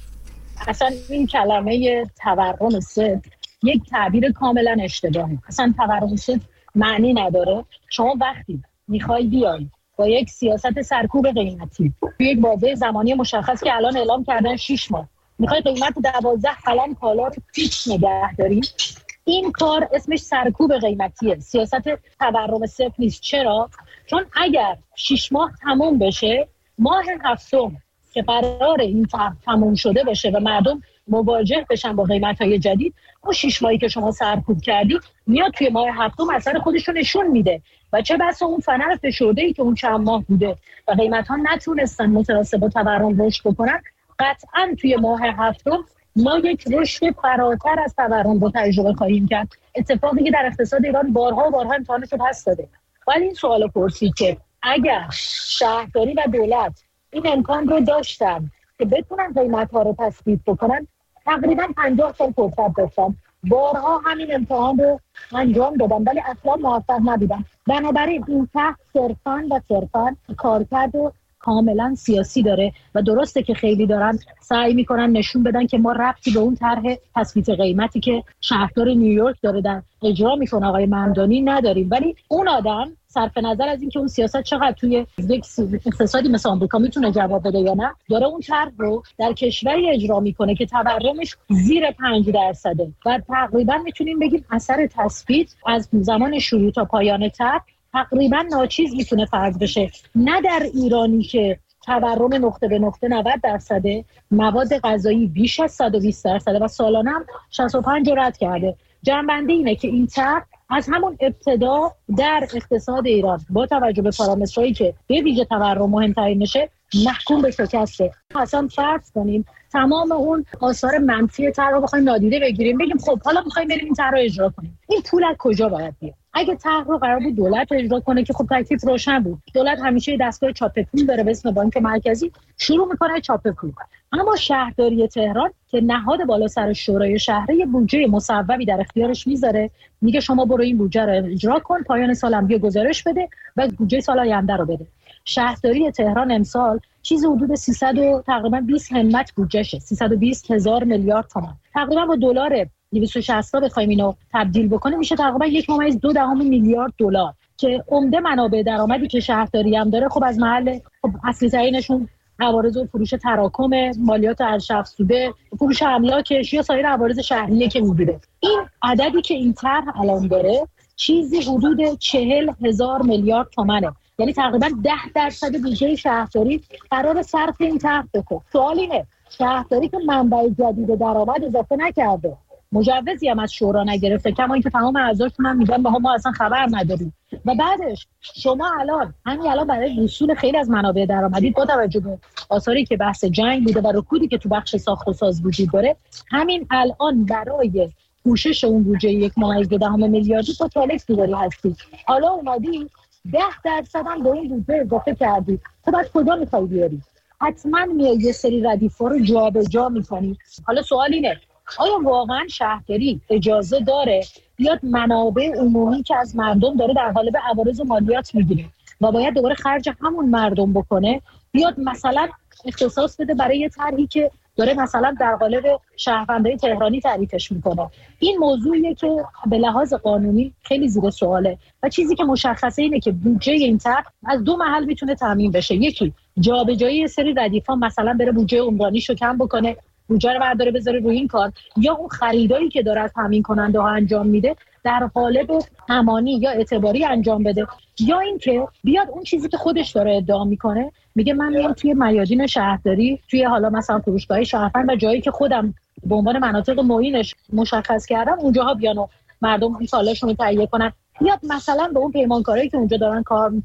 اصلا این کلمه تورم صفر یک تعبیر کاملا اشتباهه. اصلا تورم صفر معنی نداره. شما وقتی میخوای بیای با یک سیاست سرکوب قیمتی توی یک بازه زمانی مشخص که الان اعلام کردن شش ماه میخوای قیمت دوازده قلم کالا رو فیکس نگه داری، این کار اسمش سرکوب قیمتیه، سیاست تورم صفر نیست. چرا؟ چون اگر شش ماه تموم بشه، ماه هفتم که قرار این تموم شده باشه و مردم مواجه بشن با قیمت‌های جدید، اون شش ماهی که شما سرکوب کردی میاد توی ماه هفتم اثر خودش رو نشون میده و چه بسا اون فنر فشرده‌ای که اون چند ماه بوده و قیمت‌ها نتونستن متناسب با تورم رشد بکنن، قطعاً توی ماه هفتم ما یک رشد فراتر از تورم رو تجربه خواهیم کرد. اتفاقی که در اقتصاد ایران بارها و بارها امتحانش رو پس داده. ولی این سوال پرسید که اگر شهرداری و دولت این امکان رو داشتن که بتونن قیمت‌ها رو تثبیت بکنن، تقریباً پنجاه سال فرصت داشتن. بارها همین امتحان رو انجام دادن ولی اصلا موفق نبودن. بنابراین این تحت صرفاً و صرفاً کارکرد و کاملا سیاسی داره و درسته که خیلی دارن سعی میکنن نشون بدن که ما ربطی به اون طرح تثبیت قیمتی که شهردار نیویورک داره در اجرا میکنه آقای ممدانی نداریم. ولی اون آدم صرف نظر از اینکه اون سیاست چقدر توی یک اقتصادی مثل آمریکا میتونه جواب بده یا نه، داره اون طرح رو در کشوری اجرا میکنه که تورمش زیر پنج درصده و تقریبا میتونیم بگیم اثر تثبیت از زمان شروع تا پایان طرح تقریبا ناچیز میتونه فرض بشه. نه در ایرانی که تورم نقطه به نقطه نود درصده، مواد غذایی بیش از صد و بیست درصده و سالانه هم شصت و پنج رد کرده. جنبنده اینه که این طرح از همون ابتدا در اقتصاد ایران با توجه به پارامترهایی که به ویژه تورم مهم‌ترینشه محکوم به شکسته. اصلا فرض کنیم تمام اون آثار منفی طرح رو بخوایم نادیده بگیریم، بگیم خب حالا می‌خوایم بریم این طرح رو اجرا کنیم، این پول از کجا باید بیاد؟ اگه طرح رو قرار بود دولت اجرا کنه که خب تکلیف روشن بود، دولت همیشه دستگاه چاپ پول داره به اسم بانک مرکزی، شروع میکنه چاپ پول. اما شهرداری تهران که نهاد بالا سر شورای شهری بودجه مصوبی در اختیارش میذاره، میگه شما برو این بودجه رو اجرا کن، پایان سال هم بیا گزارش بده و بودجه سال آینده رو بده. شهرداری تهران امسال چیز حدود سیصد و تقریبا بیست همت بودجهشه، سیصد و بیست هزار میلیارد تومان. تقریبا با دلار دویست و شصت بخوایم اینو تبدیل بکنیم میشه تقریبا یک ممیز دو دهم میلیارد دلار که عمده منابع درآمدی که شهرداری هم داره خب از محل خب اصلی ترینشون عوارض و فروش تراکم، مالیات ارزش افزوده، فروش املاکش یا سایر عوارض شهریه که میگیره. این عددی که این طرح الان داره چیزی حدود چهل هزار میلیارد تومانه، یعنی تقریبا ده درصد بودجه شهرداری قرار صرف این طرح بشه. سوال اینه شهرداری که منبع جدید درآمد اضافه نکرده، مجوزی هم از شورا نگرفته، کما اینکه تمام اعضاشون هم میگن ما اصلا خبر نداریم، و بعدش شما الان همین الان برای وصول خیلی از منابع درآمدی با توجه به آثاری که بحث جنگ بوده و رکودی که تو بخش ساخت و ساز وجود داره، همین الان برای پوشش اون بودجه یک ممیز دو دهم میلیاردی با تالکس داری هستی، حالا اومدی ده درصد هم به این بودجه اضافه کردی، تو بعد کجا میخوای بیاری؟ حتما میای یه سری ردیف‌ها رو جابجا می‌کنی. حالا سوال اینه آیا واقعا شهرداری اجازه داره بیاد منابع عمومی که از مردم داره در قالب عوارض و مالیات میگیره و باید دوباره خرج همون مردم بکنه، بیاد مثلا اختصاص بده برای یه طرحی که داره مثلا در قالب شهروندای تهرانی تعریفش میکنه؟ این موضوعیه که به لحاظ قانونی خیلی زیر سواله و چیزی که مشخصه اینه که بودجه این طرح از دو محل میتونه تامین بشه. یکی جابجایی یه سری ردیفا، مثلا بره بودجه عمرانیشو کم بکنه، بودجه رو برداره بذاره روی این کار، یا اون خریدایی که داره از تامین کننده ها انجام میده در قالب امانی یا اعتباری انجام بده، یا اینکه بیاد اون چیزی که خودش داره ادعا میکنه میگه من میام توی میادین شهرداری، توی حالا مثلا فروشگاه شهروند و جایی که خودم به عنوان مناطق معینش مشخص کردم اونجاها بیان و مردم این کالاشو تهیه کنن، بیاد مثلا به اون پیمانکارایی که اونجا دارن کار میکنن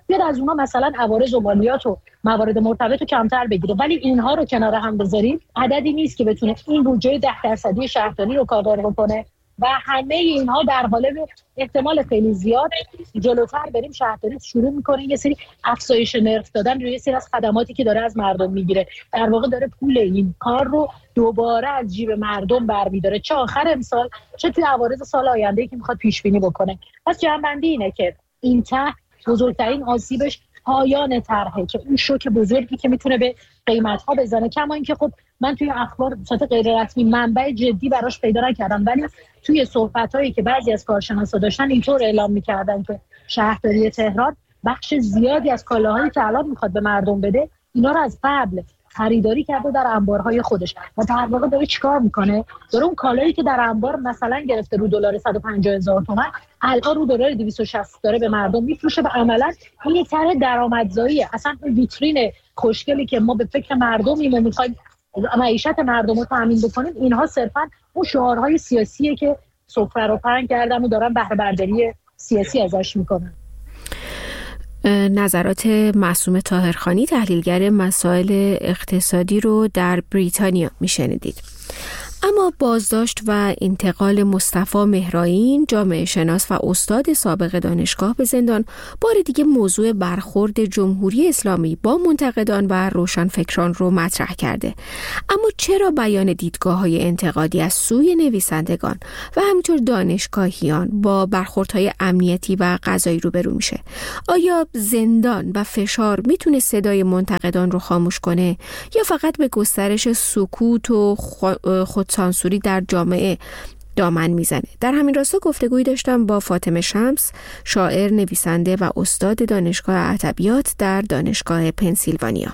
بیاد از اونها مثلا عوارض و مالیات و موارد مرتبط رو کمتر بگیره. ولی اینها رو کنار هم بذاریم، عددی نیست که بتونه این بودجه ده درصدی شهرداری رو کاور بکنه و همه اینها در قالب احتمال خیلی زیاد جلوتر بریم شهرداری شروع میکنه یه سری افزایش نرخ دادن روی یه سری از خدماتی که داره از مردم میگیره، در واقع داره پول این کار رو دوباره از جیب مردم برمیداره، چه آخر امسال چه توی عوارض سال آینده که میخواد پیش بینی بکنه. پس جنبندی اینه که این ته بزرگترین آسیبش پایان طرحه که اون شوک بزرگی که میتونه به قیمت‌ها بزنه. کما اینکه خب من توی اخبار صورت غیر رسمی منبع جدی براش پیدا نکردم، ولی توی صحبتایی که بعضی از کارشناسا داشتن اینطور اعلام میکردن که شهرداری تهران بخش زیادی از کالاهایی که الان میخواد به مردم بده اینا رو از قبل خریداری کرده در انبارهای خودش و در واقع داره چیکار میکنه؟ داره اون کالایی که در انبار مثلا گرفته رو دلار صد و پنجاه هزار تومان الان رو دلار دویست و شصت داره به مردم میفروشه و عملا این یک طرح درآمدزاییه. اصلا اون ویترین خوشگلی که ما به فکر مردمیم و میخوایم معیشت مردم رو تامین بکنیم، اینها صرفا اون شعارهای سیاسیه که سفره رو پهن کردن و دارن بهره برداری سیاسی ازش میکنن. نظرات معصومه طاهرخانی تحلیلگر مسائل اقتصادی رو در بریتانیا میشنیدید. اما بازداشت و انتقال مصطفی مهرائین، جامعه شناس و استاد سابق دانشگاه به زندان، بار دیگه موضوع برخورد جمهوری اسلامی با منتقدان و روشنفکران رو مطرح کرده. اما چرا بیان دیدگاه‌های انتقادی از سوی نویسندگان و همینطور دانشگاهیان با برخوردهای امنیتی و قضایی روبرو میشه؟ آیا زندان و فشار میتونه صدای منتقدان رو خاموش کنه یا فقط به گسترش سکوت و خود سانسوری در جامعه دامن میزنه؟ در همین راستا گفتگویی داشتم با فاطمه شمس، شاعر، نویسنده و استاد دانشگاه ادبیات در دانشگاه پنسیلوانیا.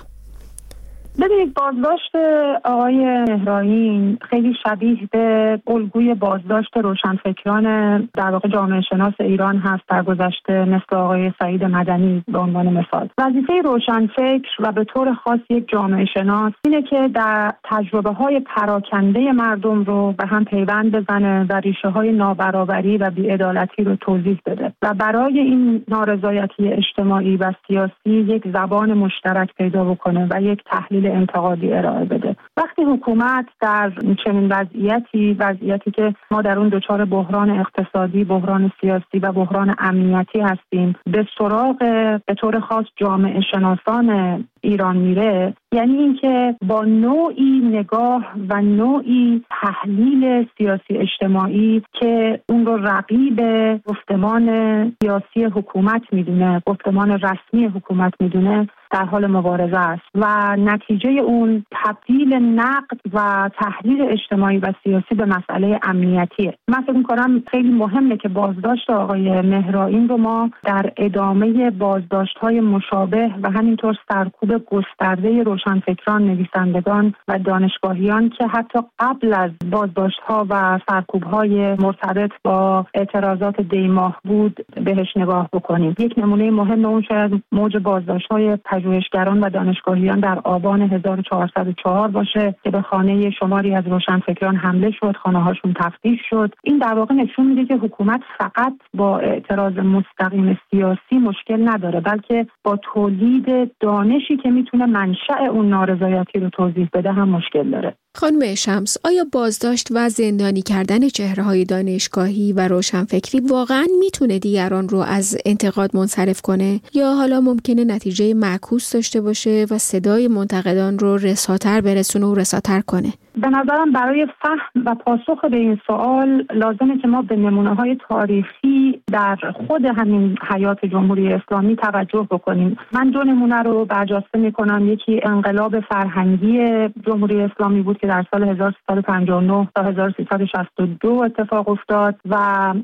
ببینید، بازداشت آقای مهرائین خیلی شبیه به الگوی بازداشت روشنفکران در واقع جامعه شناس ایران هست در گذشته، مثل آقای سعید مدنی به عنوان مثال. وظیفه روشنفکر و به طور خاص یک جامعه شناس اینه که در تجربه های پراکنده مردم رو به هم پیوند بزنه و ریشه های نابرابری و بی‌عدالتی رو توضیح بده و برای این نارضایتی اجتماعی و سیاسی یک زبان مشترک پیدا بکنه و یک تحلیل انتقادی ارائه بده. وقتی حکومت در چنین وضعیتی وضعیتی که ما در اون دچار بحران اقتصادی، بحران سیاسی و بحران امنیتی هستیم، به سراغ به طور خاص جامعه شناسان ایران میره، یعنی اینکه با نوعی نگاه و نوعی تحلیل سیاسی اجتماعی که اون رو رقیب گفتمان سیاسی حکومت میدونه، گفتمان رسمی حکومت میدونه، در حال مبارزه است و نتیجه اون تبدیل نقد و تحلیل اجتماعی و سیاسی به مسئله امنیتیه. من فکر می‌کنم خیلی مهمه که بازداشت آقای مهرائین رو ما در ادامه بازداشت‌های مشابه و همینطور سرکوب گسترده روشنفکران، نویسندگان و دانشگاهیان که حتی قبل از بازداشت‌ها و سرکوب‌های مرتبط با اعتراضات دیماه بود بهش نگاه بکنیم. یک نمونه مهم اون شاید موج بازداشت‌های پژوهشگران و دانشگاهیان در آبان هزار و چهارصد و چهار باشه که به خانه شماری از روشنفکران حمله شد، خانه‌هاشون تفتیش شد. این در واقع نشون میده که حکومت فقط با اعتراض مستقیم سیاسی مشکل نداره، بلکه با تولید دانشی که میتونه منشأ اون نارضایتی رو توضیح بده هم مشکل داره. خانم شمس، آیا بازداشت و زندانی کردن چهره‌های دانشگاهی و روشنفکری واقعاً میتونه دیگران رو از انتقاد منصرف کنه یا حالا ممکنه نتیجه معکوس داشته باشه و صدای منتقدان رو رساتر برسونه و رساتر کنه؟ به نظرم برای فهم و پاسخ به این سوال لازمه که ما به نمونه‌های تاریخی در خود همین حیات جمهوری اسلامی توجه بکنیم. من دو نمونه رو برجسته می‌کنم. یکی انقلاب فرهنگی جمهوری اسلامی بود که در سال هزار و سیصد و پنجاه و نه تا هزار و سیصد و شصت و دو اتفاق افتاد و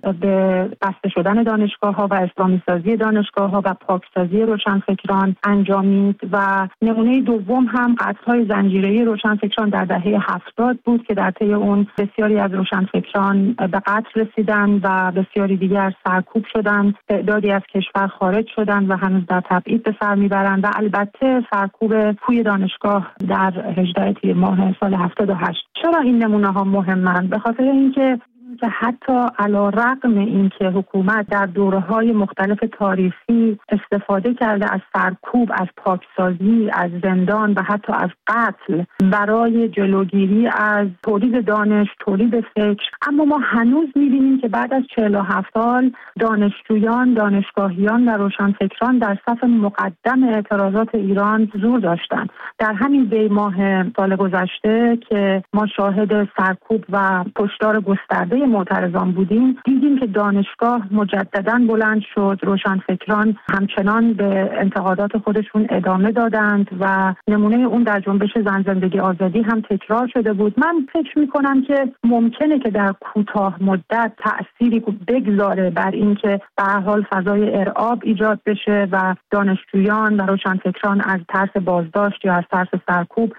به بسته شدن دانشگاه‌ها و اسلامی سازی دانشگاه‌ها و پاکسازی روشنفکران انجامید و نمونه دوم هم قتل‌های زنجیره‌ای روشنفکران در دهه هفتاد بود که در طی اون بسیاری از روشنفکران به قتل رسیدن و بسیاری دیگر سرکوب شدن، تعدادی از کشور خارج شدن و هنوز در تبعید به سر میبرند و البته سرکوب پوی دانشگاه در هجده تیر ماه سال هفتاد و هشت. چرا این نمونه ها مهمند؟ به خاطر اینکه که حتی علی‌رغم اینکه حکومت در دوره‌های مختلف تاریخی استفاده کرده از سرکوب، از پاکسازی، از زندان و حتی از قتل برای جلوگیری از تولید دانش، تولید فکر، اما ما هنوز می‌بینیم که بعد از چهل و هفت سال دانشجویان، دانشگاهیان و روشنفکران در صف مقدم اعتراضات ایران حضور داشتند. در همین دی ماه سال گذشته که ما شاهد سرکوب و کشتار گسترده معترضان بودیم، دیدیم که دانشگاه مجدداً بلند شد، روشنفکران همچنان به انتقادات خودشون ادامه دادند و نمونه اون در جنبش زن زندگی آزادی هم تکرار شده بود. من فکر می‌کنم که ممکنه که در کوتاه مدت تأثیری بگذاره بر اینکه به هر حال فضای ارعاب ایجاد بشه و دانشجویان و روشنفکران از ترس بازداشت یا از ترس سرکوب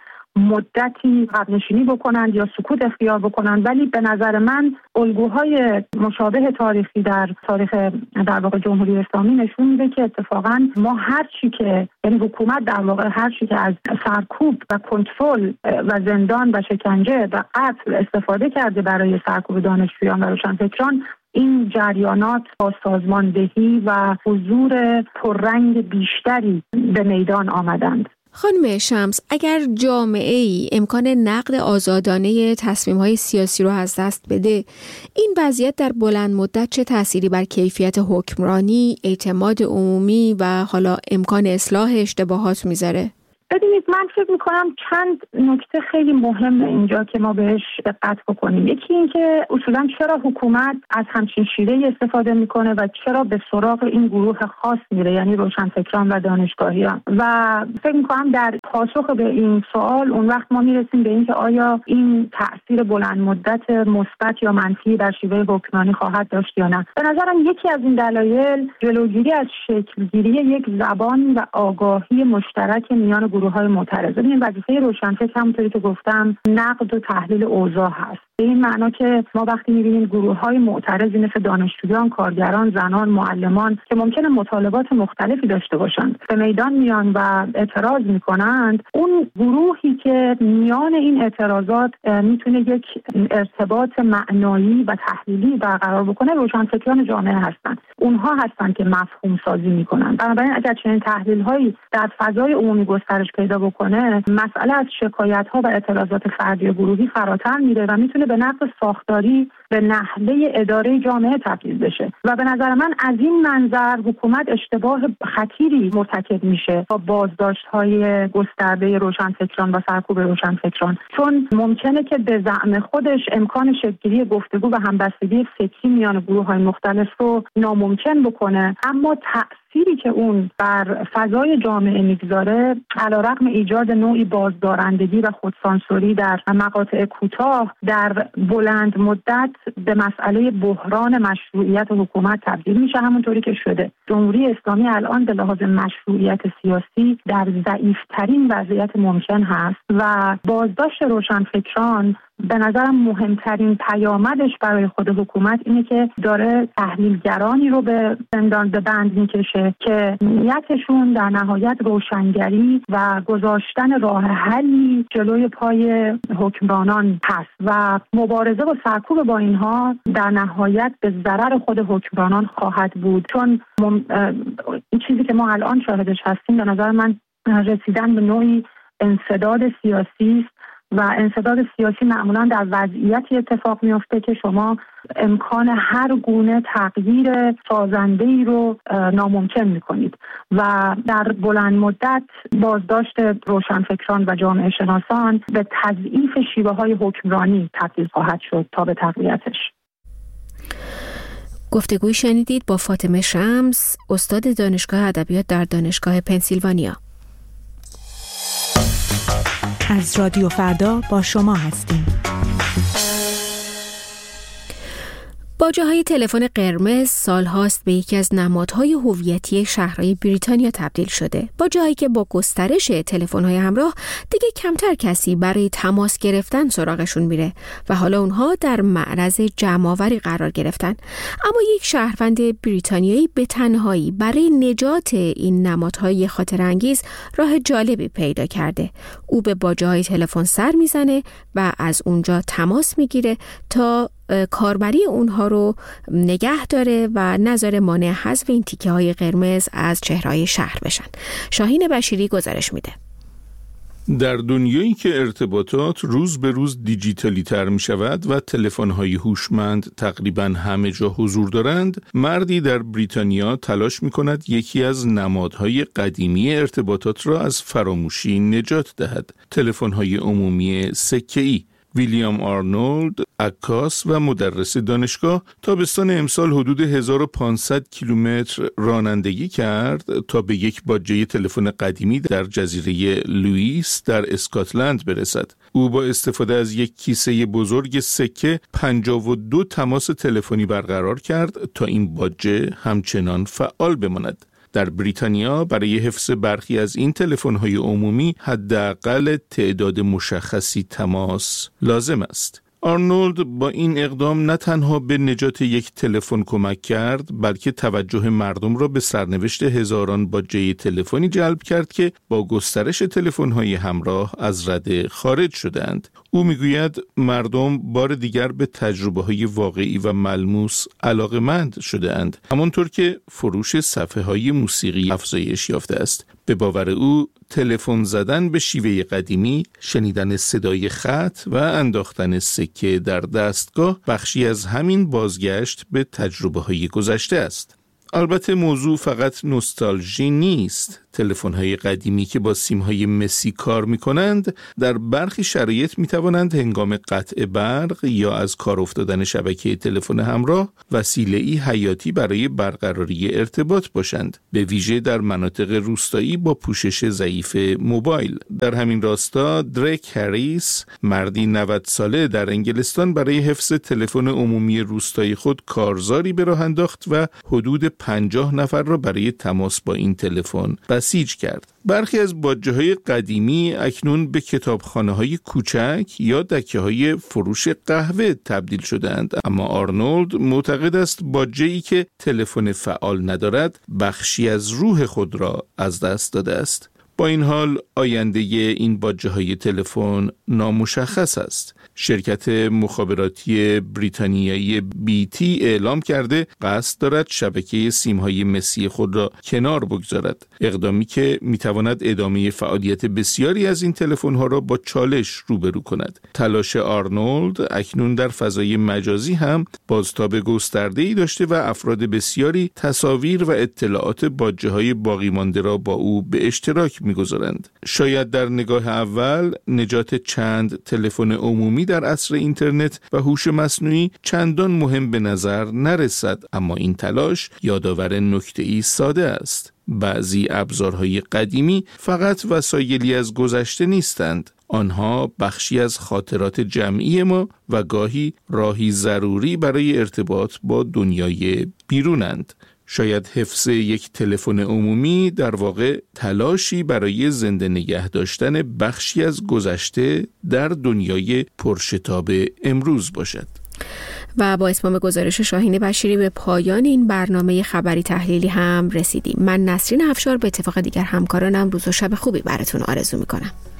مدتی عقب‌نشینی بکنند یا سکوت اختیار بکنند، ولی به نظر من الگوهای مشابه تاریخی در تاریخ در واقع جمهوری اسلامی نشون میده که اتفاقا ما هر چی که یعنی حکومت در واقع هر چی که از سرکوب و کنترل و زندان و شکنجه و قتل استفاده کرده برای سرکوب دانشجویان و روشنفکران، این جریانات با سازماندهی و حضور پررنگ بیشتری به میدان آمدند. خانم شمس، اگر جامعه‌ای امکان نقد آزادانه تصمیم‌های سیاسی رو از دست بده، این وضعیت در بلند مدت چه تأثیری بر کیفیت حکمرانی، اعتماد عمومی و حالا امکان اصلاح اشتباهات میذاره؟ ببینید، من فکر میکنم چند نکته خیلی مهم اینجا که ما بهش دقت بکنیم. یکی این که اصولا چرا حکومت از همچین شیوهی استفاده میکنه و چرا به سراغ این گروه خاص میره، یعنی روشنفکران و دانشگاهیان. و فکر میکنم در پاسخ به این سوال اون وقت ما میرسیم به این که آیا این تأثیر بلند مدت مثبت یا منفی در شیوه حکمرانی خواهد داشت یا نه. به نظرم یکی از این دلایل جلوگیری از شکلگیری یک زبان و آگاهی مشترک میان گروه‌های معترض. این وظیفه روشنفکر همونطوری که گفتم نقد و تحلیل اوضاع هست. به این معنا که ما وقتی می‌بینیم گروه‌های معترضی مثل دانشجویان، کارگران، زنان، معلمان که ممکنه مطالبات مختلفی داشته باشند به میدان میان و اعتراض می‌کنند، اون گروهی که میان این اعتراضات میتونه یک ارتباط معنایی و تحلیلی برقرار بکنه روشنفکران جامعه هستند. اونها هستند که مفهوم سازی می‌کنند. بنابراین اگر چنین تحلیل‌هایی در فضای عمومی گسترش پیدا بکنه، مسئله از شکایت‌ها و اعتراضات فردی و گروهی فراتر میره و میتونه به نقض ساختاری به نحوه اداره جامعه تبدیل بشه. و به نظر من از این منظر حکومت اشتباه خطیری مرتکب میشه با بازداشت‌های گسترده روشنفکران و سرکوب روشنفکران، چون ممکنه که به زعم خودش امکان شکل‌گیری گفتگو و همبستگی فکری میان گروه‌های مختلف رو ناممکن بکنه، اما تأثیری که اون بر فضای جامعه میگذاره علی‌رغم ایجاد نوعی بازدارندگی و خودسانسوری در مقاطع کوتاه، در بلند مدت به مسئله بحران مشروعیت حکومت تبدیل میشه، همونطوری که شده. جمهوری اسلامی الان به لحاظ مشروعیت سیاسی در ضعیف‌ترین وضعیت ممکن هست و بازداشت روشنفکران به نظرم مهمترین پیامدش برای خود حکومت اینه که داره تحلیلگرانی رو به زندان به بند میکشه که نیتشون در نهایت روشنگری و گذاشتن راه حلی جلوی پای حکمرانان هست و مبارزه با سرکوب با اینها در نهایت به ضرر خود حکمرانان خواهد بود، چون مم... این چیزی که ما الان شاهدش هستیم به نظر من رسیدن به نوعی انسداد سیاسی است و انسداد سیاسی معمولا در وضعیتی اتفاق میفته که شما امکان هر گونه تغییر سازنده‌ای رو ناممکن میکنید و در بلند مدت بازداشت روشنفکران و جامعه شناسان به تضعیف شیوه های حکمرانی تبدیل خواهد شد تا به تقویتش. گفتگوی شنیدید با فاطمه شمس، استاد دانشگاه ادبیات در دانشگاه پنسیلوانیا. از رادیو فردا با شما هستیم. باجه‌های تلفن قرمز سالهاست به یکی از نمادهای هویتی شهرهای بریتانیا تبدیل شده. باجه‌هایی که با گسترش تلفن‌های همراه دیگه کمتر کسی برای تماس گرفتن سراغشون میره و حالا اونها در معرض جمع‌آوری قرار گرفتن. اما یک شهروند بریتانیایی به تنهایی برای نجات این نمادهای خاطرانگیز راه جالبی پیدا کرده. او به باجه‌های تلفن سر میزنه و از اونجا تماس میگیره تا کاربری اونها رو نگه داره و نذاره مانع حذف این تیکه های قرمز از چهره‌های شهر بشن. شاهین بشیری گزارش میده. در دنیایی که ارتباطات روز به روز دیجیتالی تر می شود و تلفن‌های هوشمند تقریباً همه جا حضور دارند، مردی در بریتانیا تلاش می کند یکی از نمادهای قدیمی ارتباطات را از فراموشی نجات دهد: تلفن‌های عمومی سکه‌ای. ویلیام آرنولد، عکاس و مدرس دانشگاه، تابستان امسال حدود هزار و پانصد کیلومتر رانندگی کرد تا به یک باجه تلفن قدیمی در جزیره لوئیس در اسکاتلند برسد. او با استفاده از یک کیسه بزرگ سکه پنجاه و دو تماس تلفنی برقرار کرد تا این باجه همچنان فعال بماند. در بریتانیا برای حفظ برخی از این تلفن‌های عمومی حداقل تعداد مشخصی تماس لازم است. آرنولد با این اقدام نه تنها به نجات یک تلفن کمک کرد، بلکه توجه مردم را به سرنوشت هزاران باجه تلفنی جلب کرد که با گسترش تلفن‌های همراه از رده خارج شدند. او میگوید مردم بار دیگر به تجربه‌های واقعی و ملموس علاقه‌مند شده‌اند، همانطور که فروش صفحه‌های موسیقی افزایش یافته است. به باور او تلفن زدن به شیوه قدیمی، شنیدن صدای خط و انداختن سکه در دستگاه بخشی از همین بازگشت به تجربه‌های گذشته است. البته موضوع فقط نوستالژی نیست. تلفن‌های قدیمی که با سیم‌های مسی کار می‌کنند در برخی شرایط می‌توانند هنگام قطع برق یا از کار افتادن شبکه تلفن همراه وسیله‌ای حیاتی برای برقراری ارتباط باشند، به ویژه در مناطق روستایی با پوشش ضعیف موبایل. در همین راستا دریک هریس، مردی نود ساله در انگلستان، برای حفظ تلفن عمومی روستایی خود کارزاری به راه انداخت و حدود پنجاه نفر را برای تماس با این تلفن بسیج کرد. برخی از باجه‌های قدیمی اکنون به کتابخانه‌های کوچک یا دکه‌های فروش قهوه تبدیل شدند، اما آرنولد معتقد است باجه‌ای که تلفن فعال ندارد بخشی از روح خود را از دست داده است. با این حال آینده این باجه‌های تلفن نامشخص است. شرکت مخابراتی بریتانیایی بی تی اعلام کرده قصد دارد شبکه سیم‌های مسی خود را کنار بگذارد، اقدامی که می‌تواند ادامه فعالیت بسیاری از این تلفن‌ها را با چالش روبرو کند. تلاش آرنولد اکنون در فضای مجازی هم بازتاب گسترده‌ای داشته و افراد بسیاری تصاویر و اطلاعات باجه‌های باقی مانده را با او به اشتراک می‌گذارند. شاید در نگاه اول نجات چند تلفن عمومی در عصر اینترنت و هوش مصنوعی چندان مهم به نظر نرسد، اما این تلاش یادآور نکته‌ای ساده است: بعضی ابزارهای قدیمی فقط وسایلی از گذشته نیستند، آنها بخشی از خاطرات جمعی ما و گاهی راهی ضروری برای ارتباط با دنیای بیرونند. شاید حفظ یک تلفن عمومی در واقع تلاشی برای زنده نگه داشتن بخشی از گذشته در دنیای پرشتاب امروز باشد. و با اتمام گزارش شاهین بشیری به پایان این برنامه خبری تحلیلی هم رسیدیم. من نسرین افشار به اتفاق دیگر همکارانم روز و شب خوبی براتون آرزو میکنم.